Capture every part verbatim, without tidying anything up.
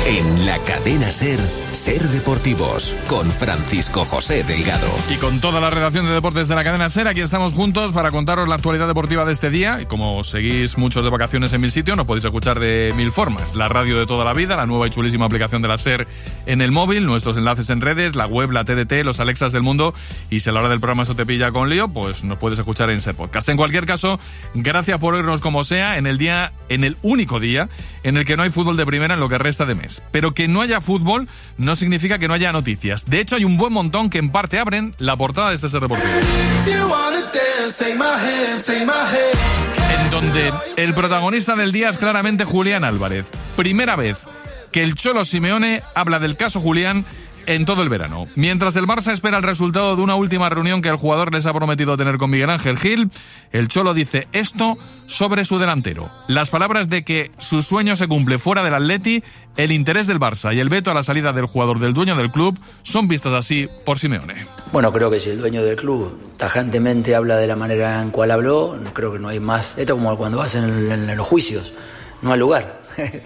En la cadena SER, SER Deportivos, con Francisco José Delgado. Y con toda la redacción de deportes de la cadena SER, aquí estamos juntos para contaros la actualidad deportiva de este día. Y como seguís muchos de vacaciones en mil sitios, nos podéis escuchar de mil formas. La radio de toda la vida, la nueva y chulísima aplicación de la SER en el móvil, nuestros enlaces en redes, la web, la T D T, los Alexas del mundo. Y si a la hora del programa eso te pilla con lío, pues nos puedes escuchar en SER Podcast. En cualquier caso, gracias por oírnos como sea en el día, en el único día en el que no hay fútbol de primera en lo que resta de mes. Pero que no haya fútbol no significa que no haya noticias. De hecho, hay un buen montón que en parte abren la portada de este SER Deportivo. En donde el protagonista del día es claramente Julián Álvarez. Primera vez que el Cholo Simeone habla del caso Julián en todo el verano. Mientras el Barça espera el resultado de una última reunión que el jugador les ha prometido tener con Miguel Ángel Gil, el Cholo dice esto sobre su delantero. Las palabras de que su sueño se cumple fuera del Atleti, el interés del Barça y el veto a la salida del jugador del dueño del club son vistas así por Simeone. Bueno, creo que si el dueño del club tajantemente habla de la manera en cual habló, creo que no hay más. Esto es como cuando vas en, en, en los juicios, no hay lugar.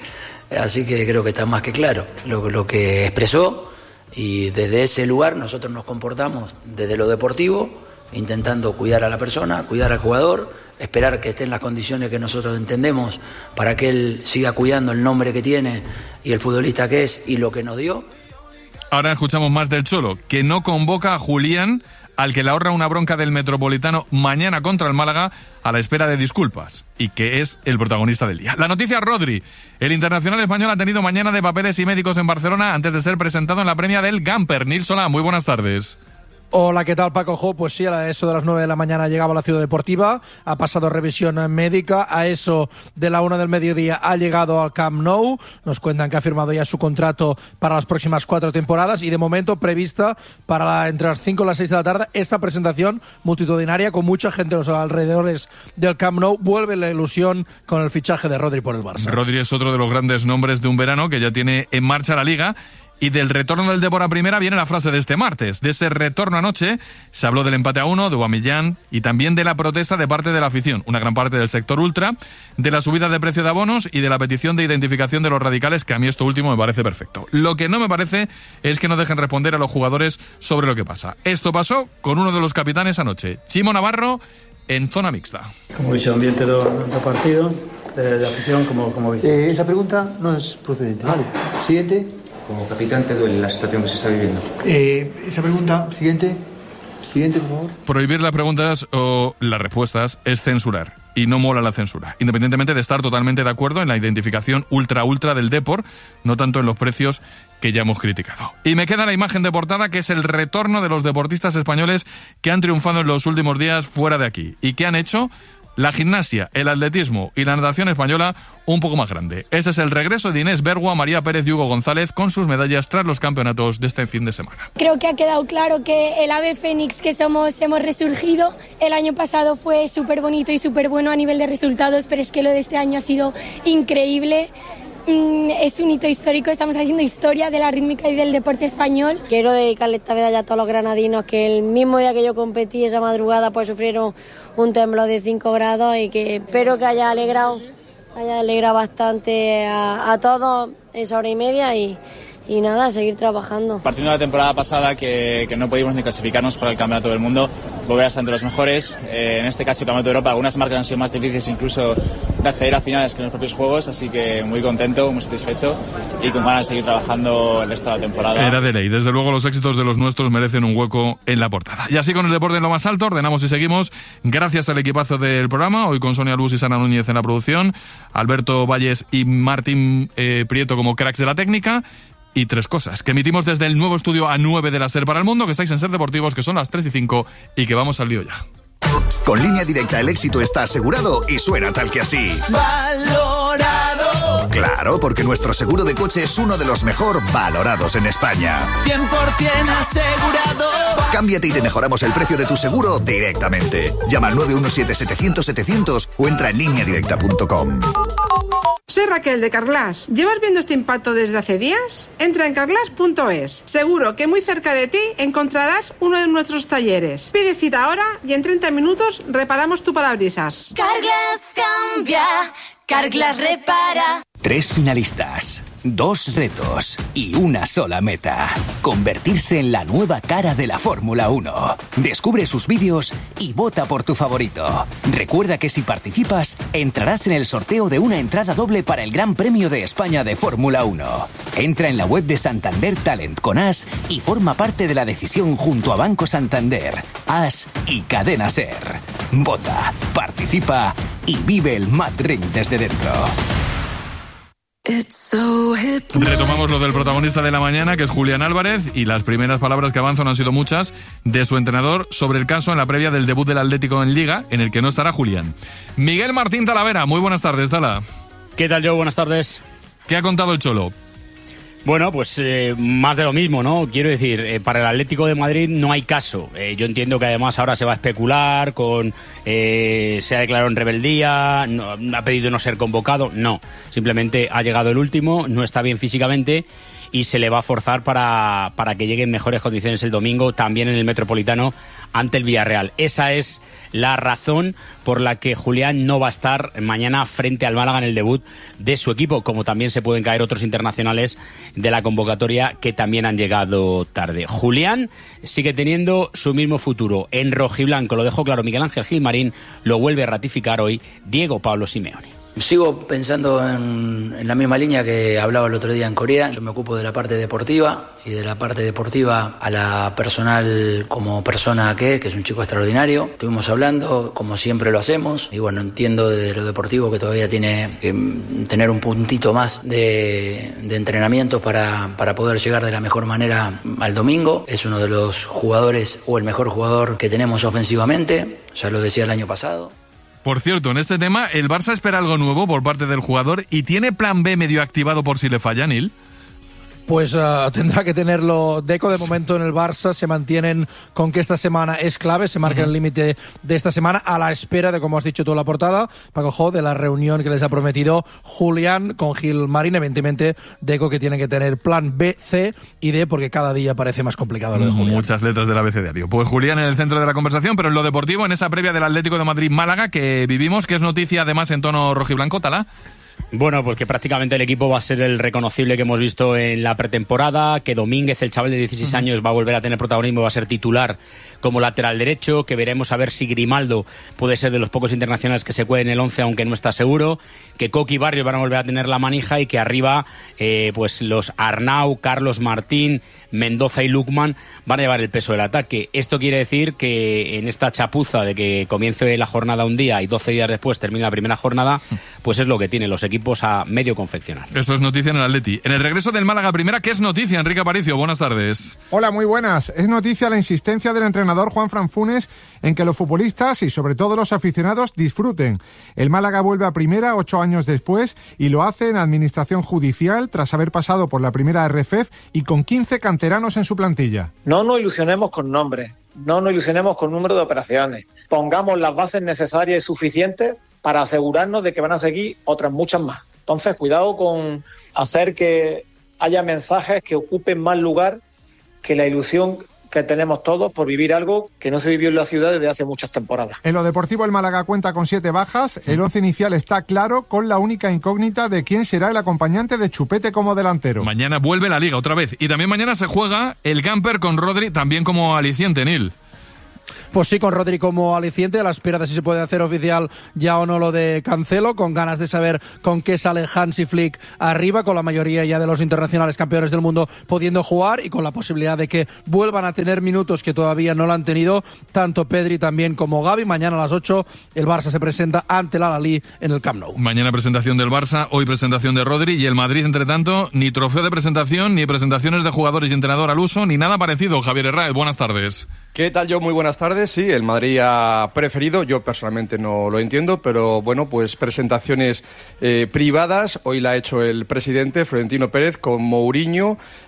Así que creo que está más que claro lo, lo que expresó. Y desde ese lugar nosotros nos comportamos desde lo deportivo, intentando cuidar a la persona, cuidar al jugador, esperar que esté en las condiciones que nosotros entendemos para que él siga cuidando el nombre que tiene y el futbolista que es y lo que nos dio. Ahora escuchamos más del Cholo, que no convoca a Julián, al que le ahorra una bronca del Metropolitano mañana contra el Málaga, a la espera de disculpas, y que es el protagonista del día. La noticia Rodri. El internacional español ha tenido mañana de papeles y médicos en Barcelona antes de ser presentado en la premia del Gamper. Nils Solá, muy buenas tardes. Hola, ¿qué tal, Paco? Jo, pues sí, a eso de las nueve de la mañana llegaba a la Ciudad Deportiva, ha pasado revisión médica, a eso de la una del mediodía ha llegado al Camp Nou, nos cuentan que ha firmado ya su contrato para las próximas cuatro temporadas y de momento prevista para la, entre las cinco y las seis de la tarde esta presentación multitudinaria con mucha gente a los alrededores del Camp Nou. Vuelve la ilusión con el fichaje de Rodri por el Barça. Rodri es otro de los grandes nombres de un verano que ya tiene en marcha la Liga. Y del retorno del Depor a primera viene la frase de este martes. De ese retorno anoche se habló del empate a uno, de Aubameyang y también de la protesta de parte de la afición, una gran parte del sector ultra, de la subida de precio de abonos y de la petición de identificación de los radicales, que a mí esto último me parece perfecto. Lo que no me parece es que no dejen responder a los jugadores sobre lo que pasa. Esto pasó con uno de los capitanes anoche, Chimo Navarro, en zona mixta. Como dice, ambiente de, de partido, de, de afición, como, como dice. Eh, esa pregunta no es procedente. Vale. Siguiente. Como capitán, ¿te duele la situación que se está viviendo? Eh, esa pregunta, siguiente. Siguiente, por favor. Prohibir las preguntas o las respuestas es censurar. Y no mola la censura. Independientemente de estar totalmente de acuerdo en la identificación ultra-ultra del Depor, no tanto en los precios que ya hemos criticado. Y me queda la imagen de portada, que es el retorno de los deportistas españoles que han triunfado en los últimos días fuera de aquí. Y que han hecho la gimnasia, el atletismo y la natación española un poco más grande. Ese es el regreso de Inés Bergua, María Pérez y Hugo González con sus medallas tras los campeonatos de este fin de semana. Creo que ha quedado claro que el ave fénix que somos hemos resurgido. El año pasado fue súper bonito y súper bueno a nivel de resultados, pero es que lo de este año ha sido increíble. Es un hito histórico, estamos haciendo historia de la rítmica y del deporte español. Quiero dedicarle esta medalla a todos los granadinos que el mismo día que yo competí, esa madrugada, pues sufrieron un temblor de cinco grados y que espero que haya alegrado, haya alegrado bastante a, a todos esa hora y media y, y nada, seguir trabajando. Partiendo de la temporada pasada que, que no pudimos ni clasificarnos para el Campeonato del Mundo, volver a estar entre los mejores, eh, en este caso el Campeonato de Europa, algunas marcas han sido más difíciles incluso de acceder a finales que en los propios juegos, así que muy contento, muy satisfecho y con ganas de seguir trabajando el resto de la temporada. Era de ley, desde luego los éxitos de los nuestros merecen un hueco en la portada. Y así con el deporte en lo más alto, ordenamos y seguimos, gracias al equipazo del programa, hoy con Sonia Luz y Sara Núñez en la producción, Alberto Valles y Martín eh, Prieto como cracks de la técnica. Y tres cosas, que emitimos desde el nuevo estudio A nueve de la SER para el mundo, que estáis en SER Deportivos, que son las tres y cinco y que vamos al lío ya. Con Línea Directa el éxito está asegurado y suena tal que así. ¡Valorado! Claro, porque nuestro seguro de coche es uno de los mejor valorados en España. cien por ciento asegurado. Cámbiate y te mejoramos el precio de tu seguro directamente. Llama al nueve uno siete setecientos setecientos o entra en línea directa punto com. Soy Raquel de Carglass. ¿Llevas viendo este impacto desde hace días? Entra en carglass punto es. Seguro que muy cerca de ti encontrarás uno de nuestros talleres. Pide cita ahora y en treinta minutos reparamos tu parabrisas. Carglass cambia, Carglass repara. Tres finalistas, Dos retos y una sola meta. Convertirse en la nueva cara de la Fórmula uno. Descubre sus vídeos y vota por tu favorito. Recuerda que si participas, entrarás en el sorteo de una entrada doble para el Gran Premio de España de Fórmula uno. Entra en la web de Santander Talent con As y forma parte de la decisión junto a Banco Santander, As y Cadena Ser. Vota, participa y vive el Mad Ring desde dentro. Retomamos lo del protagonista de la mañana, que es Julián Álvarez, y las primeras palabras que avanzan han sido muchas de su entrenador sobre el caso en la previa del debut del Atlético en Liga, en el que no estará Julián. Miguel Martín Talavera, muy buenas tardes, Tala. ¿Qué tal, Joe? Buenas tardes. ¿Qué ha contado el Cholo? Bueno, pues eh, más de lo mismo, ¿no? Quiero decir, eh, para el Atlético de Madrid no hay caso. Eh, yo entiendo que además ahora se va a especular con... Eh, se ha declarado en rebeldía, no, ha pedido no ser convocado. No, simplemente ha llegado el último, no está bien físicamente y se le va a forzar para, para que llegue en mejores condiciones el domingo, también en el Metropolitano, ante el Villarreal. Esa es la razón por la que Julián no va a estar mañana frente al Málaga en el debut de su equipo, como también se pueden caer otros internacionales de la convocatoria que también han llegado tarde. Julián sigue teniendo su mismo futuro en rojiblanco, lo dejó claro Miguel Ángel Gilmarín, lo vuelve a ratificar hoy Diego Pablo Simeone. Sigo pensando en, en la misma línea que hablaba el otro día en Corea. Yo me ocupo de la parte deportiva y de la parte deportiva a la personal como persona que es, que es un chico extraordinario. Estuvimos hablando, como siempre lo hacemos, y bueno, entiendo de lo deportivo que todavía tiene que tener un puntito más de, de entrenamiento para, para poder llegar de la mejor manera al domingo. Es uno de los jugadores o el mejor jugador que tenemos ofensivamente, ya lo decía el año pasado. Por cierto, en este tema, ¿el Barça espera algo nuevo por parte del jugador y tiene plan B medio activado por si le falla, Nil? Pues uh, tendrá que tenerlo Deco. De momento en el Barça se mantienen con que esta semana es clave, se marca uh-huh. el límite de esta semana a la espera de, como has dicho tú en la portada, Paco Jo, de la reunión que les ha prometido Julián con Gilmarín. Evidentemente Deco que tiene que tener plan B, C y D, porque cada día parece más complicado lo de Julián. Muchas letras del abecedario. Pues Julián en el centro de la conversación, pero en lo deportivo, en esa previa del Atlético de Madrid-Málaga que vivimos, que es noticia además en tono rojiblanco, Tala. Bueno, pues que prácticamente el equipo va a ser el reconocible que hemos visto en la pretemporada, que Domínguez, el chaval de dieciséis uh-huh. años, va a volver a tener protagonismo, va a ser titular como lateral derecho, que veremos a ver si Grimaldo puede ser de los pocos internacionales que se cuede en el once, aunque no está seguro, que Coqui y Barrios van a volver a tener la manija y que arriba eh, pues los Arnau, Carlos Martín, Mendoza y Lukman van a llevar el peso del ataque. Esto quiere decir que en esta chapuza de que comience la jornada un día y doce días después termine la primera jornada, pues es lo que tienen los equipos a medio confeccionar. Eso es noticia en el Atleti. En el regreso del Málaga primera, ¿qué es noticia? Enrique Aparicio, buenas tardes. Hola, muy buenas. Es noticia la insistencia del entrenador Juanfran Funes en que los futbolistas y sobre todo los aficionados disfruten. El Málaga vuelve a primera ocho años después y lo hace en administración judicial tras haber pasado por la primera R F E F y con quince canteranos en su plantilla. No nos ilusionemos con nombres, no nos ilusionemos con número de operaciones. Pongamos las bases necesarias y suficientes para asegurarnos de que van a seguir otras muchas más. Entonces, cuidado con hacer que haya mensajes que ocupen más lugar que la ilusión que tenemos todos por vivir algo que no se vivió en la ciudad desde hace muchas temporadas. En lo deportivo, el Málaga cuenta con siete bajas. El once inicial está claro, con la única incógnita de quién será el acompañante de Chupete como delantero. Mañana vuelve la Liga otra vez. Y también mañana se juega el camper con Rodri, también como aliciente, Nil. Pues sí, con Rodri como aliciente, a la espera de si se puede hacer oficial ya o no lo de Cancelo, con ganas de saber con qué sale Hansi Flick arriba, con la mayoría ya de los internacionales campeones del mundo pudiendo jugar y con la posibilidad de que vuelvan a tener minutos que todavía no lo han tenido, tanto Pedri también como Gavi. Mañana a las ocho el Barça se presenta ante el Al-Ahly en el Camp Nou. Mañana presentación del Barça, hoy presentación de Rodri y el Madrid, entre tanto, ni trofeo de presentación, ni presentaciones de jugadores y entrenador al uso, ni nada parecido. Javier Herráez, buenas tardes. ¿Qué tal, yo? Muy buenas tardes. Sí, el Madrid ha preferido, yo personalmente no lo entiendo, pero bueno, pues presentaciones eh, privadas. Hoy la ha hecho el presidente Florentino Pérez con Mourinho,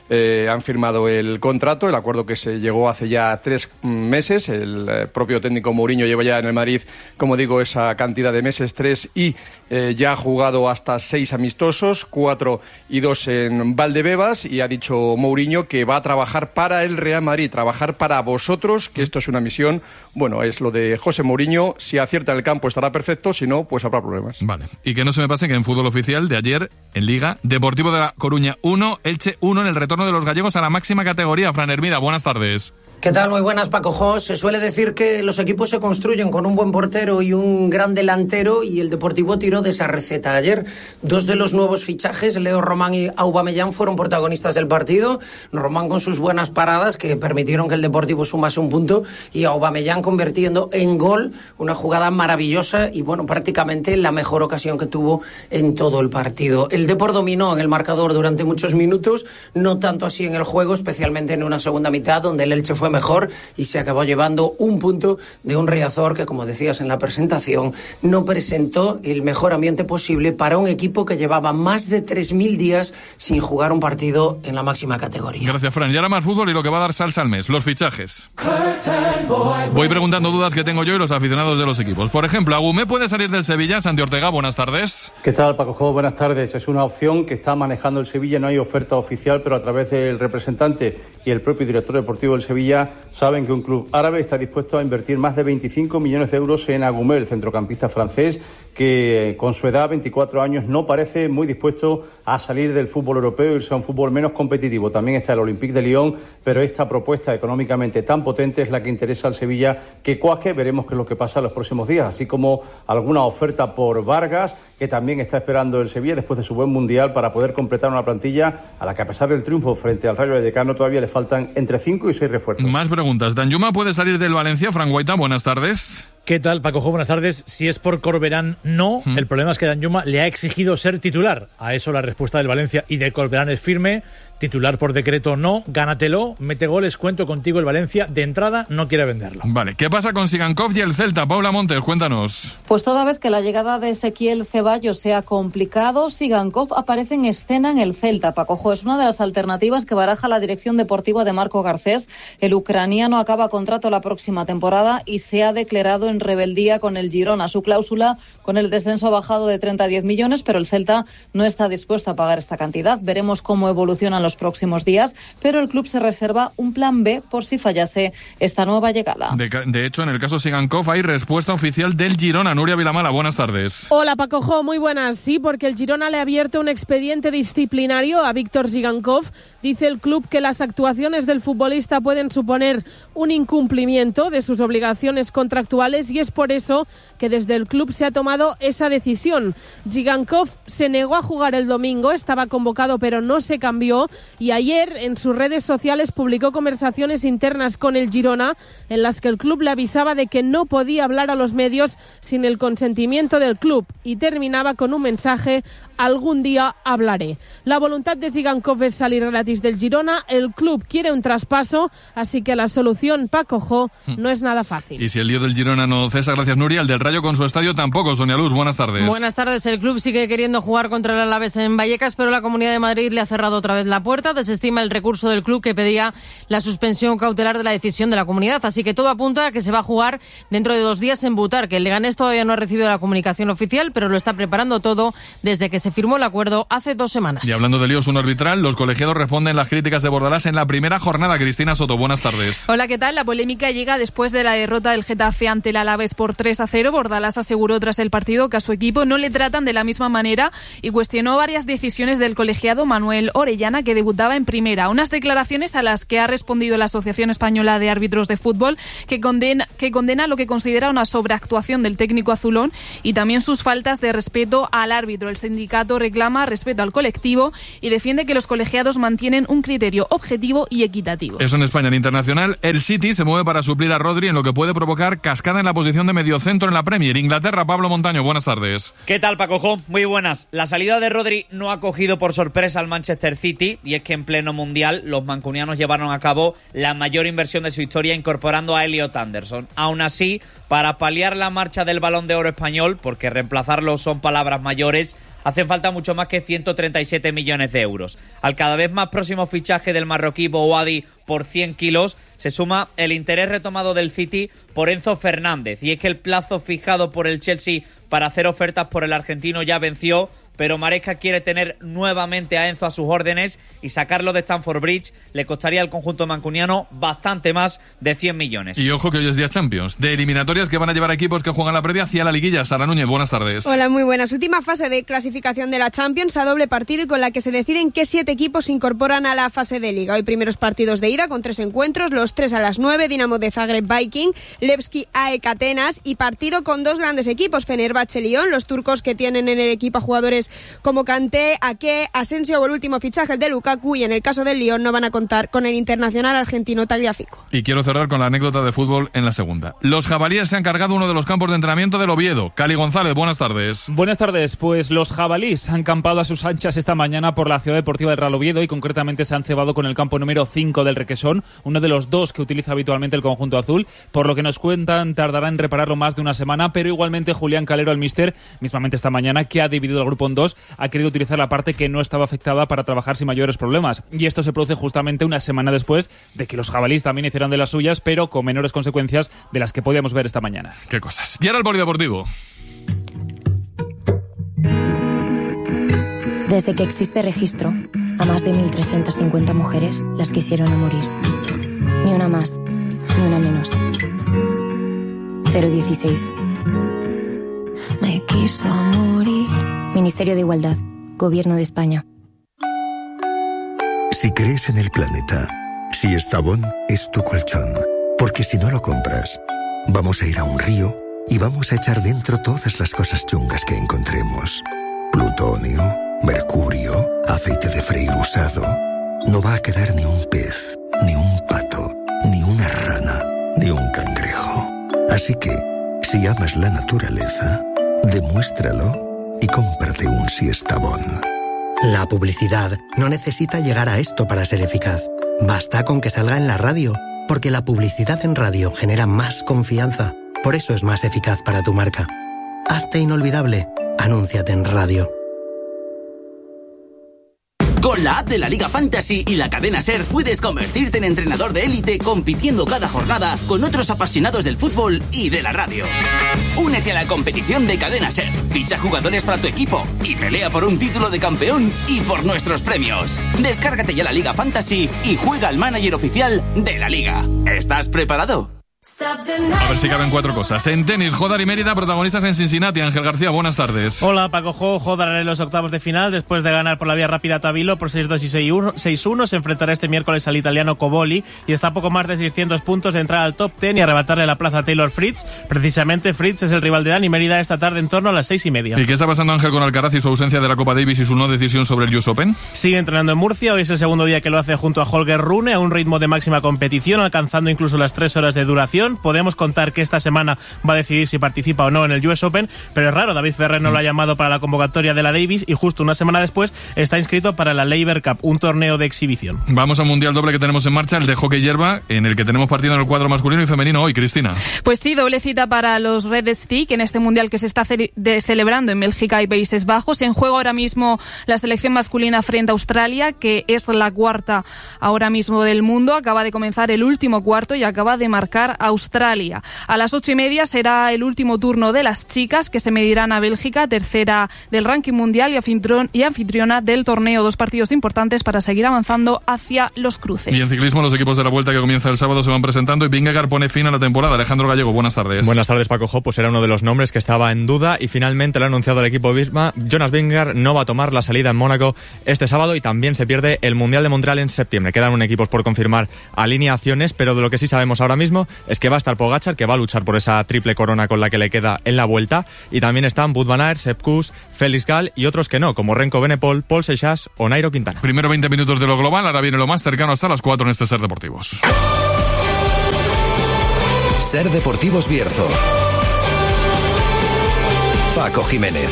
eh, han firmado el contrato, el acuerdo que se llegó hace ya tres meses. El eh, propio técnico Mourinho lleva ya en el Madrid, como digo, esa cantidad de meses, tres, y eh, ya ha jugado hasta seis amistosos, cuatro y dos en Valdebebas, y ha dicho Mourinho que va a trabajar para el Real Madrid, trabajar para vosotros, que esto es una misión, bueno, es lo de José Mourinho. Si acierta en el campo estará perfecto, si no, pues habrá problemas. Vale, y que no se me pase que en fútbol oficial de ayer, en Liga, Deportivo de La Coruña uno, Elche uno en el retorno de los gallegos a la máxima categoría. Fran Hermida, buenas tardes. ¿Qué tal? Muy buenas, Paco Jos. Se suele decir que los equipos se construyen con un buen portero y un gran delantero, y el Deportivo tiró de esa receta ayer. Dos de los nuevos fichajes, Leo Román y Aubameyang, fueron protagonistas del partido. Román con sus buenas paradas que permitieron que el Deportivo sumase un punto, y Aubameyang convirtiendo en gol una jugada maravillosa y, bueno, prácticamente la mejor ocasión que tuvo en todo el partido. El Depor dominó en el marcador durante muchos minutos, no tanto así en el juego, especialmente en una segunda mitad donde el Elche fue mejor y se acabó llevando un punto de un Riazor que, como decías en la presentación, no presentó el mejor ambiente posible para un equipo que llevaba más de tres mil días sin jugar un partido en la máxima categoría. Gracias, Fran. Y ahora más fútbol y lo que va a dar salsa al mes, los fichajes. Voy preguntando dudas que tengo yo y los aficionados de los equipos. Por ejemplo, ¿Agumé puede salir del Sevilla? Santi Ortega, buenas tardes. ¿Qué tal, Paco Jo? Buenas tardes. Es una opción que está manejando el Sevilla, no hay oferta oficial, pero a través del representante y el propio director deportivo del Sevilla saben que un club árabe está dispuesto a invertir más de veinticinco millones de euros en Agumé, el centrocampista francés, que con su edad, veinticuatro años, no parece muy dispuesto a salir del fútbol europeo e irse a un fútbol menos competitivo. También está el Olympique de Lyon, pero esta propuesta económicamente tan potente es la que interesa al Sevilla que cuaje. Veremos qué es lo que pasa en los próximos días, así como alguna oferta por Vargas, que también está esperando el Sevilla después de su buen mundial para poder completar una plantilla a la que, a pesar del triunfo frente al Rayo Vallecano, todavía le faltan entre cinco y seis refuerzos. Más preguntas. Danjuma puede salir del Valencia. Fran Guaita, buenas tardes. ¿Qué tal, Paco Jo? Buenas tardes. Si es por Corberán, no. ¿Mm? El problema es que Danjuma le ha exigido ser titular. A eso la respuesta del Valencia y de Corberán es firme. Titular por decreto, no. Gánatelo, mete goles, cuento contigo. El Valencia, de entrada, no quiere venderlo. Vale, ¿qué pasa con Sigankov y el Celta? Paula Montes, cuéntanos. Pues toda vez que la llegada de Ezequiel Ceballos sea complicado, Sigankov aparece en escena en el Celta. Paco Jo, es una de las alternativas que baraja la dirección deportiva de Marco Garcés. El ucraniano acaba contrato la próxima temporada y se ha declarado en rebeldía con el Girona. Su cláusula con el descenso ha bajado de treinta a diez millones, pero el Celta no está dispuesto a pagar esta cantidad. Veremos cómo evolucionan los próximos días, pero el club se reserva un plan B por si fallase esta nueva llegada. De, de hecho, en el caso Sigankov hay respuesta oficial del Girona. Nuria Vilamala, buenas tardes. Hola, Paco Jo, muy buenas. Sí, porque el Girona le ha abierto un expediente disciplinario a Víctor Sigankov. Dice el club que las actuaciones del futbolista pueden suponer un incumplimiento de sus obligaciones contractuales y es por eso que desde el club se ha tomado esa decisión. Sigankov se negó a jugar el domingo, estaba convocado pero no se cambió, y ayer en sus redes sociales publicó conversaciones internas con el Girona en las que el club le avisaba de que no podía hablar a los medios sin el consentimiento del club, y terminaba con un mensaje: algún día hablaré. La voluntad de Sigankov es salir gratis del Girona, el club quiere un traspaso, así que la solución, Paco Jo, no es nada fácil. Y si el lío del Girona no cesa, gracias Nuria, el del Rayo con su estadio tampoco. Sonia Luz, buenas tardes. Buenas tardes, el club sigue queriendo jugar contra el Alavés en Vallecas, pero la Comunidad de Madrid le ha cerrado otra vez la puerta, desestima el recurso del club que pedía la suspensión cautelar de la decisión de la comunidad, así que todo apunta a que se va a jugar dentro de dos días en Butar, que el Leganés todavía no ha recibido la comunicación oficial, pero lo está preparando todo desde que se firmó el acuerdo hace dos semanas. Y hablando de líos un arbitral, los colegiados responden las críticas de Bordalás en la primera jornada. Cristina Soto, buenas tardes. Hola, ¿qué tal? La polémica llega después de la derrota del Getafe ante el Alavés por tres a cero. Bordalás aseguró tras el partido que a su equipo no le tratan de la misma manera y cuestionó varias decisiones del colegiado Manuel Orellana, que debutaba en primera. Unas declaraciones a las que ha respondido la Asociación Española de Árbitros de Fútbol, que condena, que condena lo que considera una sobreactuación del técnico azulón y también sus faltas de respeto al árbitro. El sindicato reclama respeto al colectivo y defiende que los colegiados mantienen un criterio objetivo y equitativo. Eso en España. En internacional, el City se mueve para suplir a Rodri en lo que puede provocar cascada en la posición de mediocentro en la Premier. Inglaterra, Pablo Montaño, buenas tardes. ¿Qué tal, Paco Jo? Muy buenas. La salida de Rodri no ha cogido por sorpresa al Manchester City, y es que en pleno mundial los mancunianos llevaron a cabo la mayor inversión de su historia incorporando a Elliot Anderson. Aún así, Para paliar la marcha del Balón de Oro español, porque reemplazarlo son palabras mayores, hacen falta mucho más que ciento treinta y siete millones de euros. Al cada vez más próximo fichaje del marroquí Bouhaddi por cien kilos, se suma el interés retomado del City por Enzo Fernández. Y es que el plazo fijado por el Chelsea para hacer ofertas por el argentino ya venció, pero Maresca quiere tener nuevamente a Enzo a sus órdenes y sacarlo de Stamford Bridge le costaría al conjunto mancuniano bastante más de cien millones. Y ojo que hoy es día Champions, de eliminatorias que van a llevar a equipos que juegan la previa hacia la liguilla. Sara Núñez, buenas tardes. Hola, muy buenas. Última fase de clasificación de la Champions a doble partido y con la que se deciden qué siete equipos se incorporan a la fase de liga. Hoy primeros partidos de ida con tres encuentros, los tres a las nueve, Dinamo de Zagreb Viking, Levski A E K Atenas y partido con dos grandes equipos, Fenerbahce Lyon, los turcos que tienen en el equipo a jugadores como Kanté, Ake, Asensio o el último fichaje, el de Lukaku, y en el caso del Lyon no van a contar con el internacional argentino Tagliafico. Y quiero cerrar con la anécdota de fútbol en la segunda. Los jabalíes se han cargado uno de los campos de entrenamiento del Oviedo. Cali González, buenas tardes. Buenas tardes, pues los jabalíes han campado a sus anchas esta mañana por la Ciudad Deportiva del Real Oviedo y concretamente se han cebado con el campo número cinco del Requesón, uno de los dos que utiliza habitualmente el conjunto azul. Por lo que nos cuentan, tardará en repararlo más de una semana, pero igualmente Julián Calero, el míster, mismamente esta mañana, que ha dividido el grupo en dos, ha querido utilizar la parte que no estaba afectada para trabajar sin mayores problemas. Y esto se produce justamente una semana después de que los jabalíes también hicieran de las suyas, pero con menores consecuencias de las que podíamos ver esta mañana. Qué cosas. Y ahora el polideportivo. Desde que existe registro, a más de mil trescientas cincuenta mujeres las quisieron a morir. Ni una más, ni una menos. cero dieciséis. Me quiso morir. Ministerio de Igualdad, Gobierno de España. Si crees en el planeta, si Estavón es tu colchón, porque si no lo compras, vamos a ir a un río y vamos a echar dentro todas las cosas chungas que encontremos. Plutonio, mercurio, aceite de freír usado. No va a quedar ni un pez, ni un pato, ni una rana, ni un cangrejo. Así que, si amas la naturaleza, demuéstralo y cómprate un Siestabón. La publicidad no necesita llegar a esto para ser eficaz. Basta con que salga en la radio, porque la publicidad en radio genera más confianza. Por eso es más eficaz para tu marca. Hazte inolvidable. Anúnciate en radio. Con la app de la Liga Fantasy y la cadena SER puedes convertirte en entrenador de élite compitiendo cada jornada con otros apasionados del fútbol y de la radio. Únete a la competición de cadena SER, ficha jugadores para tu equipo y pelea por un título de campeón y por nuestros premios. Descárgate ya la Liga Fantasy y juega al manager oficial de la Liga. ¿Estás preparado? A ver si caben cuatro cosas. En tenis, Jodar y Mérida, protagonistas en Cincinnati. Ángel García, buenas tardes. Hola, Paco Jo. Jodar en los octavos de final. Después de ganar por la vía rápida a Tabilo por seis dos y seis uno, se enfrentará este miércoles al italiano Coboli y está a poco más de seiscientos puntos de entrar al top diez y arrebatarle la plaza a Taylor Fritz. Precisamente Fritz es el rival de Dani Mérida esta tarde en torno a las seis y media. ¿Y qué está pasando, Ángel, con Alcaraz y su ausencia de la Copa Davis y su no decisión sobre el U S Open? Sigue entrenando en Murcia. Hoy es el segundo día que lo hace junto a Holger Rune a un ritmo de máxima competición, alcanzando incluso las tres horas de duración. Podemos contar que esta semana va a decidir si participa o no en el U S Open, pero es raro, David Ferrer no lo ha llamado para la convocatoria de la Davis y justo una semana después está inscrito para la Laver Cup, un torneo de exhibición. Vamos al mundial doble que tenemos en marcha, el de hockey hierba, en el que tenemos partido en el cuadro masculino y femenino hoy, Cristina. Pues sí, doble cita para los Red Stick en este mundial que se está ce- de celebrando en Bélgica y Países Bajos. En juego ahora mismo la selección masculina frente a Australia, que es la cuarta ahora mismo del mundo. Acaba de comenzar el último cuarto y acaba de marcar Australia. A las ocho y media será el último turno de las chicas, que se medirán a Bélgica, tercera del ranking mundial y, anfitrión, y anfitriona del torneo. Dos partidos importantes para seguir avanzando hacia los cruces. Y en ciclismo, los equipos de la Vuelta que comienza el sábado se van presentando y Vingegaard pone fin a la temporada. Alejandro Gallego, buenas tardes. Buenas tardes, Paco Jo. Pues era uno de los nombres que estaba en duda y finalmente lo ha anunciado el equipo Visma. Jonas Vingegaard no va a tomar la salida en Mónaco este sábado y también se pierde el Mundial de Montreal en septiembre. Quedan un equipos por confirmar alineaciones, pero de lo que sí sabemos ahora mismo es que va a estar Pogačar, que va a luchar por esa triple corona con la que le queda en la Vuelta, y también están Wout van Aert, Sepp Kuss, Félix Gall y otros que no, como Renko Benepol, Paul Seixas o Nairo Quintana. Primero veinte minutos de lo global, ahora viene lo más cercano hasta las cuatro en este Ser Deportivos. Ser Deportivos Bierzo. Paco Jiménez.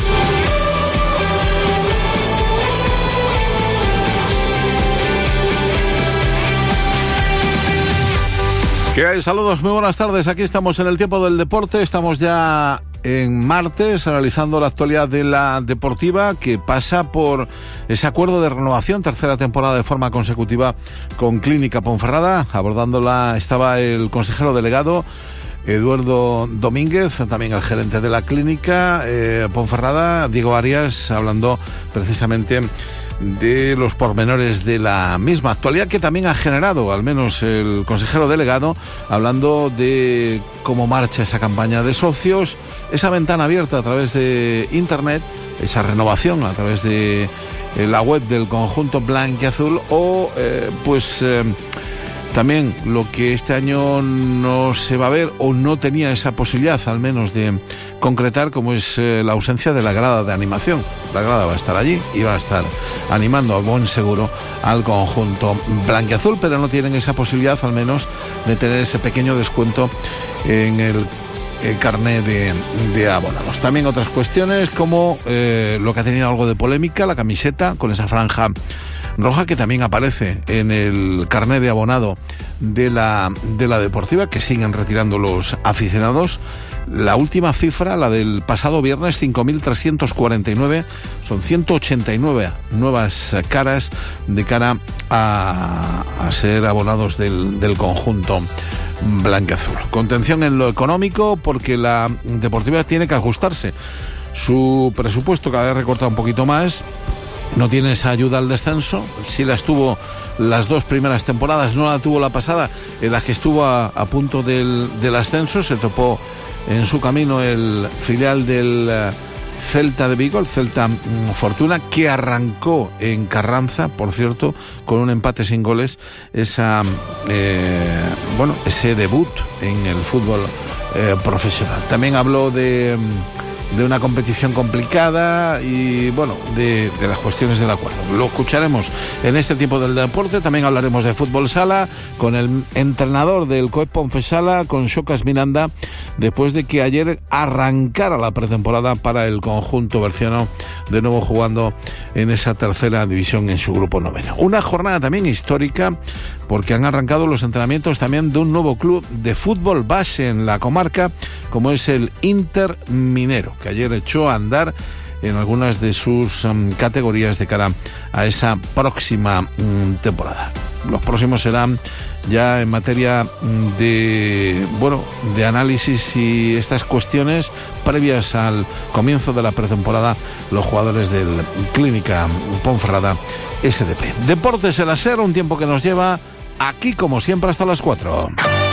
¿Qué hay? Saludos, muy buenas tardes. Aquí estamos en el tiempo del deporte. Estamos ya en martes analizando la actualidad de la deportiva, que pasa por ese acuerdo de renovación, tercera temporada de forma consecutiva con Clínica Ponferrada. Abordándola estaba el consejero delegado Eduardo Domínguez, también el gerente de la clínica eh, Ponferrada, Diego Arias, hablando precisamente de los pormenores de la misma actualidad, que también ha generado, al menos el consejero delegado, hablando de cómo marcha esa campaña de socios, esa ventana abierta a través de internet, esa renovación a través de eh, la web del conjunto blanquiazul, o eh, pues eh, también lo que este año no se va a ver, o no tenía esa posibilidad al menos de concretar, como es eh, la ausencia de la grada de animación. La grada va a estar allí y va a estar animando a buen seguro al conjunto blanquiazul, pero no tienen esa posibilidad al menos de tener ese pequeño descuento en el eh, carné de, de abonados. También otras cuestiones como eh, lo que ha tenido algo de polémica, la camiseta con esa franja roja que también aparece en el carné de abonado de la, de la deportiva, que siguen retirando los aficionados. La última cifra, la del pasado viernes, cinco mil trescientos cuarenta y nueve, son ciento ochenta y nueve nuevas caras de cara a, a ser abonados del, del conjunto blanquiazul. Contención en lo económico, porque la deportiva tiene que ajustarse. Su presupuesto cada vez recorta un poquito más. No tiene esa ayuda al descenso. Sí la estuvo las dos primeras temporadas, no la tuvo la pasada, en la que estuvo a, a punto del, del ascenso. Se topó en su camino el filial del uh, Celta de Vigo, el Celta um, Fortuna, que arrancó en Carranza, por cierto, con un empate sin goles, esa eh, bueno, ese debut en el fútbol eh, profesional. También habló de um, de una competición complicada y, bueno, de, de las cuestiones del acuerdo. Lo escucharemos en este tiempo del deporte. También hablaremos de fútbol sala con el entrenador del C O E P Ponfesala, con Xocas Miranda, después de que ayer arrancara la pretemporada para el conjunto berciano, de nuevo jugando en esa tercera división en su grupo noveno. Una jornada también histórica, porque han arrancado los entrenamientos también de un nuevo club de fútbol base en la comarca, como es el Inter Minero, que ayer echó a andar en algunas de sus um, categorías de cara a esa próxima um, temporada. Los próximos serán ya en materia de, bueno, de análisis y estas cuestiones previas al comienzo de la pretemporada, los jugadores del Clínica Ponferrada S D P. Deportes en la SER, un tiempo que nos lleva aquí como siempre hasta las cuatro.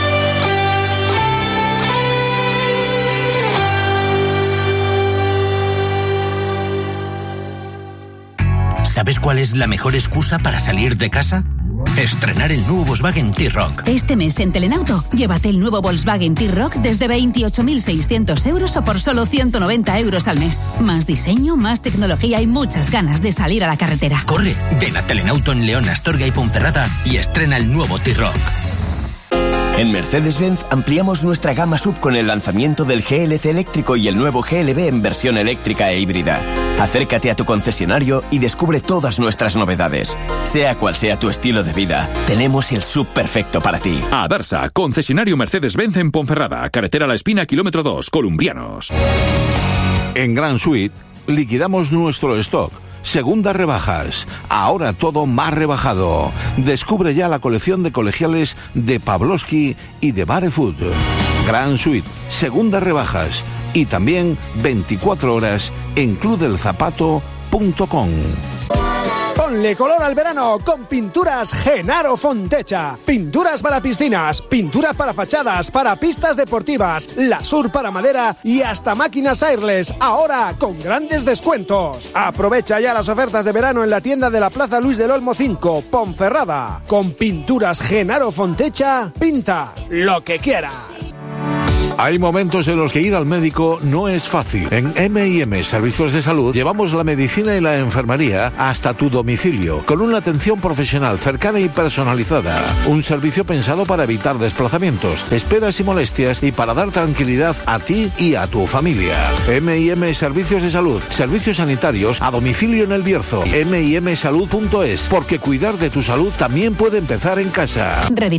¿Sabes cuál es la mejor excusa para salir de casa? Estrenar el nuevo Volkswagen T-Roc. Este mes en Telenauto, llévate el nuevo Volkswagen T-Roc desde veintiocho mil seiscientos euros o por solo ciento noventa euros al mes. Más diseño, más tecnología y muchas ganas de salir a la carretera. Corre, ven a Telenauto en León, Astorga y Ponferrada y estrena el nuevo T-Roc. En Mercedes-Benz ampliamos nuestra gama sub con el lanzamiento del G L C eléctrico y el nuevo G L B en versión eléctrica e híbrida. Acércate a tu concesionario y descubre todas nuestras novedades. Sea cual sea tu estilo de vida, tenemos el sub perfecto para ti. Adarsa, concesionario Mercedes-Benz en Ponferrada, carretera La Espina, kilómetro dos, Columbianos. En Gran Suite liquidamos nuestro stock. Segundas rebajas, ahora todo más rebajado. Descubre ya la colección de colegiales de Pavlovsky y de Barefoot. Gran Suite, segundas rebajas y también veinticuatro horas en club del zapato punto com. Ponle color al verano con Pinturas Genaro Fontecha. Pinturas para piscinas, pinturas para fachadas, para pistas deportivas, lasur para madera y hasta máquinas airless, ahora con grandes descuentos. Aprovecha ya las ofertas de verano en la tienda de la Plaza Luis del Olmo cinco, Ponferrada. Con Pinturas Genaro Fontecha, pinta lo que quieras. Hay momentos en los que ir al médico no es fácil. En eme y eme Servicios de Salud llevamos la medicina y la enfermería hasta tu domicilio, con una atención profesional cercana y personalizada. Un servicio pensado para evitar desplazamientos, esperas y molestias, y para dar tranquilidad a ti y a tu familia. eme y eme Servicios de Salud, servicios sanitarios a domicilio en El Bierzo. eme y eme salud punto es, porque cuidar de tu salud también puede empezar en casa. Reditel.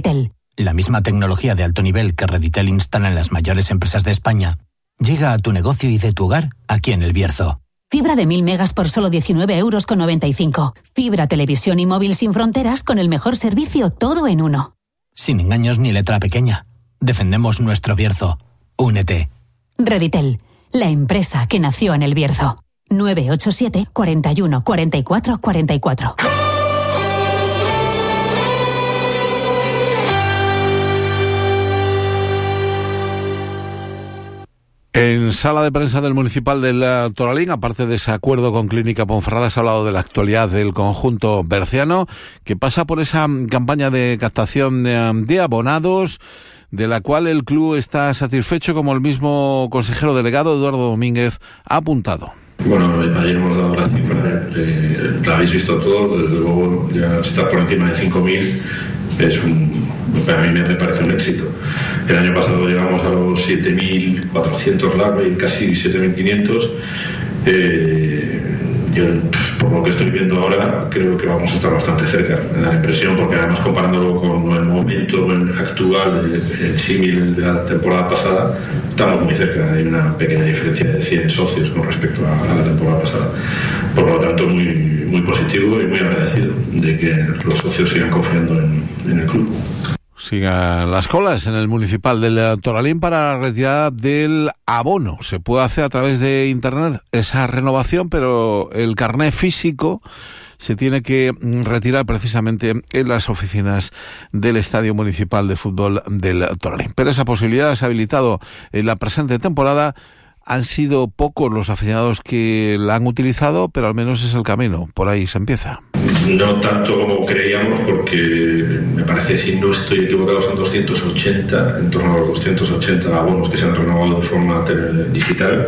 La misma tecnología de alto nivel que Reditel instala en las mayores empresas de España llega a tu negocio y de tu hogar aquí en El Bierzo. Fibra de mil megas por solo diecinueve euros con noventa y cinco. Fibra, televisión y móvil sin fronteras con el mejor servicio, todo en uno. Sin engaños ni letra pequeña. Defendemos nuestro Bierzo. Únete. Reditel, la empresa que nació en El Bierzo. nueve ocho siete, cuarenta y uno, cuarenta y cuatro, cuarenta y cuatro. En sala de prensa del Municipal del Toralín, aparte de ese acuerdo con Clínica Ponferrada, se ha hablado de la actualidad del conjunto berciano, que pasa por esa campaña de captación de, de abonados, de la cual el club está satisfecho, como el mismo consejero delegado Eduardo Domínguez ha apuntado. Bueno, ayer hemos dado la cifra, eh, la habéis visto todo, desde luego ya está por encima de cinco mil, es un, para mí me parece un éxito. El año pasado llegamos a los siete mil cuatrocientos largos y casi siete mil quinientos. Eh, yo, por lo que estoy viendo ahora, creo que vamos a estar bastante cerca, me da la impresión, porque además comparándolo con el momento actual, el símil de la temporada pasada, estamos muy cerca, hay una pequeña diferencia de cien socios con respecto a, a la temporada pasada. Por lo tanto, muy, muy positivo y muy agradecido de que los socios sigan confiando en, en el club. Sigan las colas en el Municipal del Toralín para la retirada del abono. Se puede hacer a través de internet esa renovación, pero el carné físico se tiene que retirar precisamente en las oficinas del Estadio Municipal de Fútbol del Toralín. Pero esa posibilidad se ha habilitado en la presente temporada. Han sido pocos los aficionados que la han utilizado, pero al menos es el camino. Por ahí se empieza. No tanto como creíamos, porque me parece, si no estoy equivocado, son doscientos ochenta, en torno a los doscientos ochenta abonos que se han renovado de forma digital.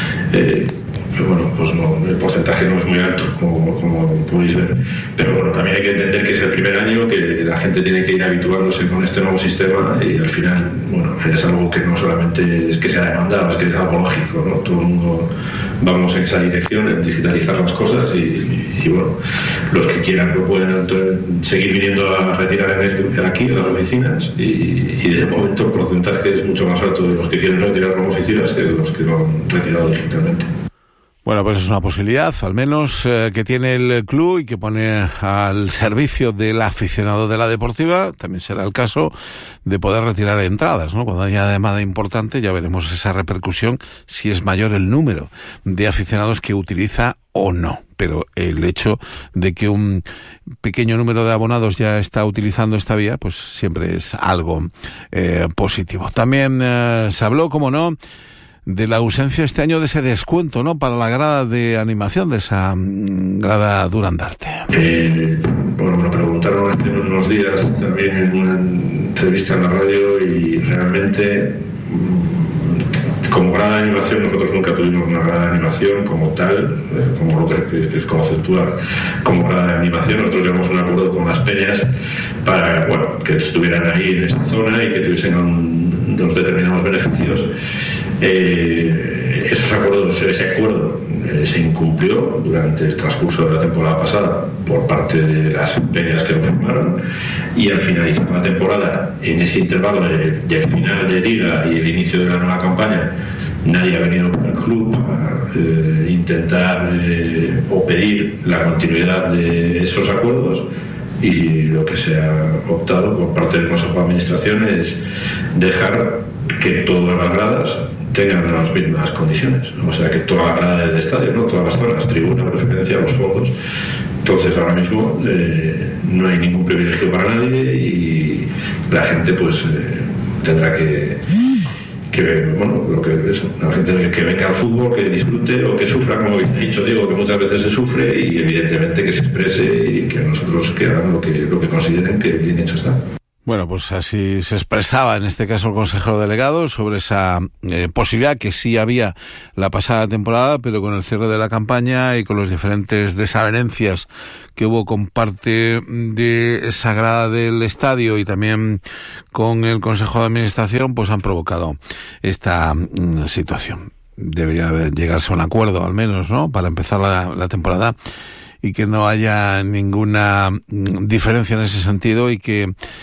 Eh, pero bueno, pues no, el porcentaje no es muy alto, como, como podéis ver. Pero bueno, también hay que entender que es el primer año, que la gente tiene que ir habituándose con este nuevo sistema y al final, bueno, es algo que no solamente es que sea demandado, es que es algo lógico, ¿no? Todo el mundo vamos en esa dirección, en digitalizar las cosas y, y, y bueno, los que quieran lo pueden entonces, seguir viniendo a retirar en el, aquí en las oficinas y, y de momento el porcentaje es mucho más alto de los que quieren retirar como oficinas que de los que lo han retirado digitalmente. Bueno, pues es una posibilidad, al menos, eh, que tiene el club y que pone al servicio del aficionado de la deportiva. También será el caso de poder retirar entradas, ¿no? Cuando haya demanda importante ya veremos esa repercusión, si es mayor el número de aficionados que utiliza o no. Pero el hecho de que un pequeño número de abonados ya está utilizando esta vía, pues siempre es algo eh, positivo. También eh, se habló, como no, de la ausencia este año de ese descuento, ¿no?, para la grada de animación, de esa grada Durandarte. Eh, bueno, me lo preguntaron hace unos días también en una entrevista en la radio y realmente, como grada de animación, nosotros nunca tuvimos una grada de animación como tal, eh, como lo que, que es conceptual, como grada de animación. Nosotros llevamos un acuerdo con las peñas para, bueno, que estuvieran ahí en esa zona y que tuviesen un, unos determinados beneficios. Eh, esos acuerdos, ese acuerdo eh, se incumplió durante el transcurso de la temporada pasada por parte de las peñas que lo firmaron, y al finalizar la temporada, en ese intervalo de, del final de liga y el inicio de la nueva campaña, nadie ha venido por el club a eh, intentar eh, o pedir la continuidad de esos acuerdos, y lo que se ha optado por parte del Consejo de Administración es dejar que todas las gradas tengan las mismas condiciones, o sea que toda la grada del estadio, no todas las zonas, tribuna, preferencia, los fondos. Entonces ahora mismo eh, no hay ningún privilegio para nadie y la gente pues eh, tendrá que que bueno, lo que eso, la gente que venga al fútbol, que disfrute o que sufra, como he dicho Diego, que muchas veces se sufre, y evidentemente que se exprese y que nosotros que hagan lo que lo que consideren que bien hecho está. Bueno, pues así se expresaba en este caso el consejero delegado sobre esa eh, posibilidad que sí había la pasada temporada, pero con el cierre de la campaña y con las diferentes desavenencias que hubo con parte de esa grada del estadio y también con el Consejo de Administración, pues han provocado esta mm, situación. Debería llegarse a un acuerdo, al menos, ¿no?, para empezar la, la temporada, y que no haya ninguna diferencia en ese sentido, y que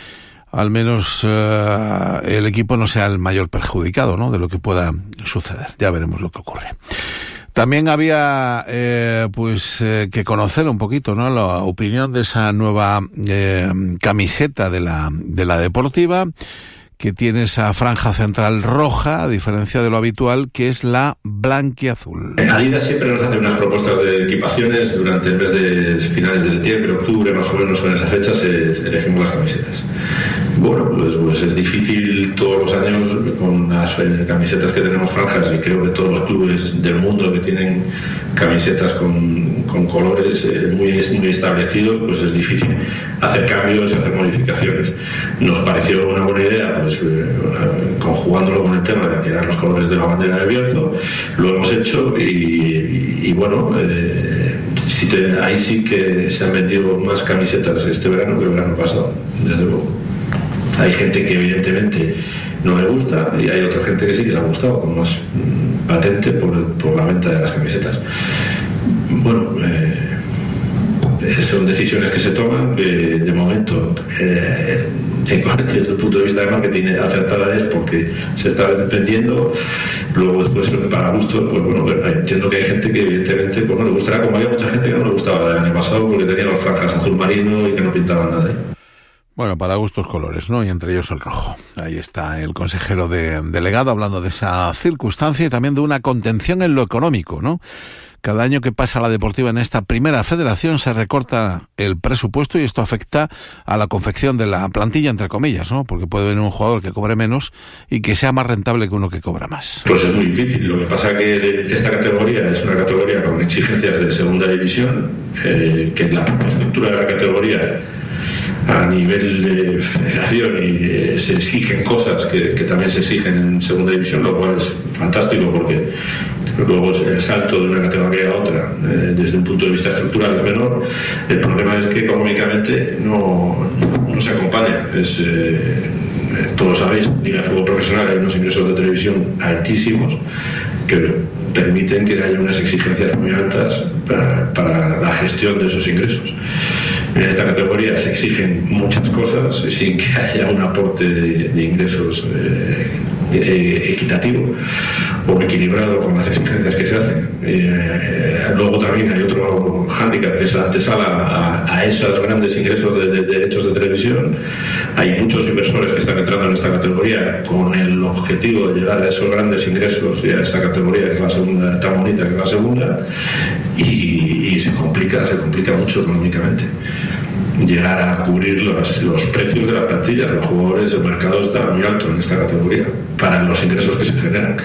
al menos uh, el equipo no sea el mayor perjudicado, ¿no?, de lo que pueda suceder. Ya veremos lo que ocurre. También había eh, pues eh, que conocer un poquito, ¿no?, la opinión de esa nueva eh, camiseta de la de la deportiva, que tiene esa franja central roja, a diferencia de lo habitual, que es la blanquiazul. Adidas siempre nos hace unas propuestas de equipaciones durante el mes de finales de septiembre, octubre, más o menos con esas fechas eh, elegimos las camisetas. Bueno, pues, pues es difícil todos los años con las eh, camisetas que tenemos franjas, y creo que todos los clubes del mundo que tienen camisetas con, con colores eh, muy, muy establecidos, pues es difícil hacer cambios y hacer modificaciones. Nos pareció una buena idea, pues eh, conjugándolo con el tema de que eran los colores de la bandera de Bierzo, lo hemos hecho y, y, y bueno, eh, si te, ahí sí que se han vendido más camisetas este verano que el verano pasado, desde luego. Hay gente que evidentemente no le gusta y hay otra gente que sí que le ha gustado, con más mmm, patente por, por la venta de las camisetas. Bueno, eh, son decisiones que se toman, que de momento, eh, desde el punto de vista de marketing, acertada es porque se está vendiendo. Luego, después, para gustos, pues bueno, entiendo que hay gente que evidentemente pues no le gustará, como había mucha gente que no le gustaba el año pasado porque tenía las franjas azul marino y que no pintaban nada, ¿eh? Bueno, para gustos colores, ¿no? Y entre ellos el rojo. Ahí está el consejero de, delegado hablando de esa circunstancia y también de una contención en lo económico, ¿no? Cada año que pasa la Deportiva en esta primera federación se recorta el presupuesto y esto afecta a la confección de la plantilla, entre comillas, ¿no? Porque puede venir un jugador que cobre menos y que sea más rentable que uno que cobra más. Pues es muy difícil. Lo que pasa es que esta categoría es una categoría con exigencias de segunda división, eh, que la estructura de la categoría a nivel de federación y eh, se exigen cosas que, que también se exigen en segunda división, lo cual es fantástico porque luego el salto de una categoría a otra eh, desde un punto de vista estructural es menor. El problema es que económicamente no, no se acompaña. Es, eh, todos sabéis, en Liga de Fútbol Profesional hay unos ingresos de televisión altísimos que permiten que haya unas exigencias muy altas para, para la gestión de esos ingresos. En esta categoría se exigen muchas cosas sin que haya un aporte de, de ingresos eh, eh, equitativo o equilibrado con las exigencias que se hacen. Eh, luego también hay otro hándicap, que es la antesala a, a esos grandes ingresos de, de, de derechos de televisión. Hay muchos inversores que están entrando en esta categoría con el objetivo de llegar a esos grandes ingresos y a esta categoría que es la segunda, tan bonita que es la segunda, y, y se complica, se complica mucho económicamente llegar a cubrir los, los precios de la plantilla. Los jugadores del mercado están muy altos en esta categoría para los ingresos que se generan.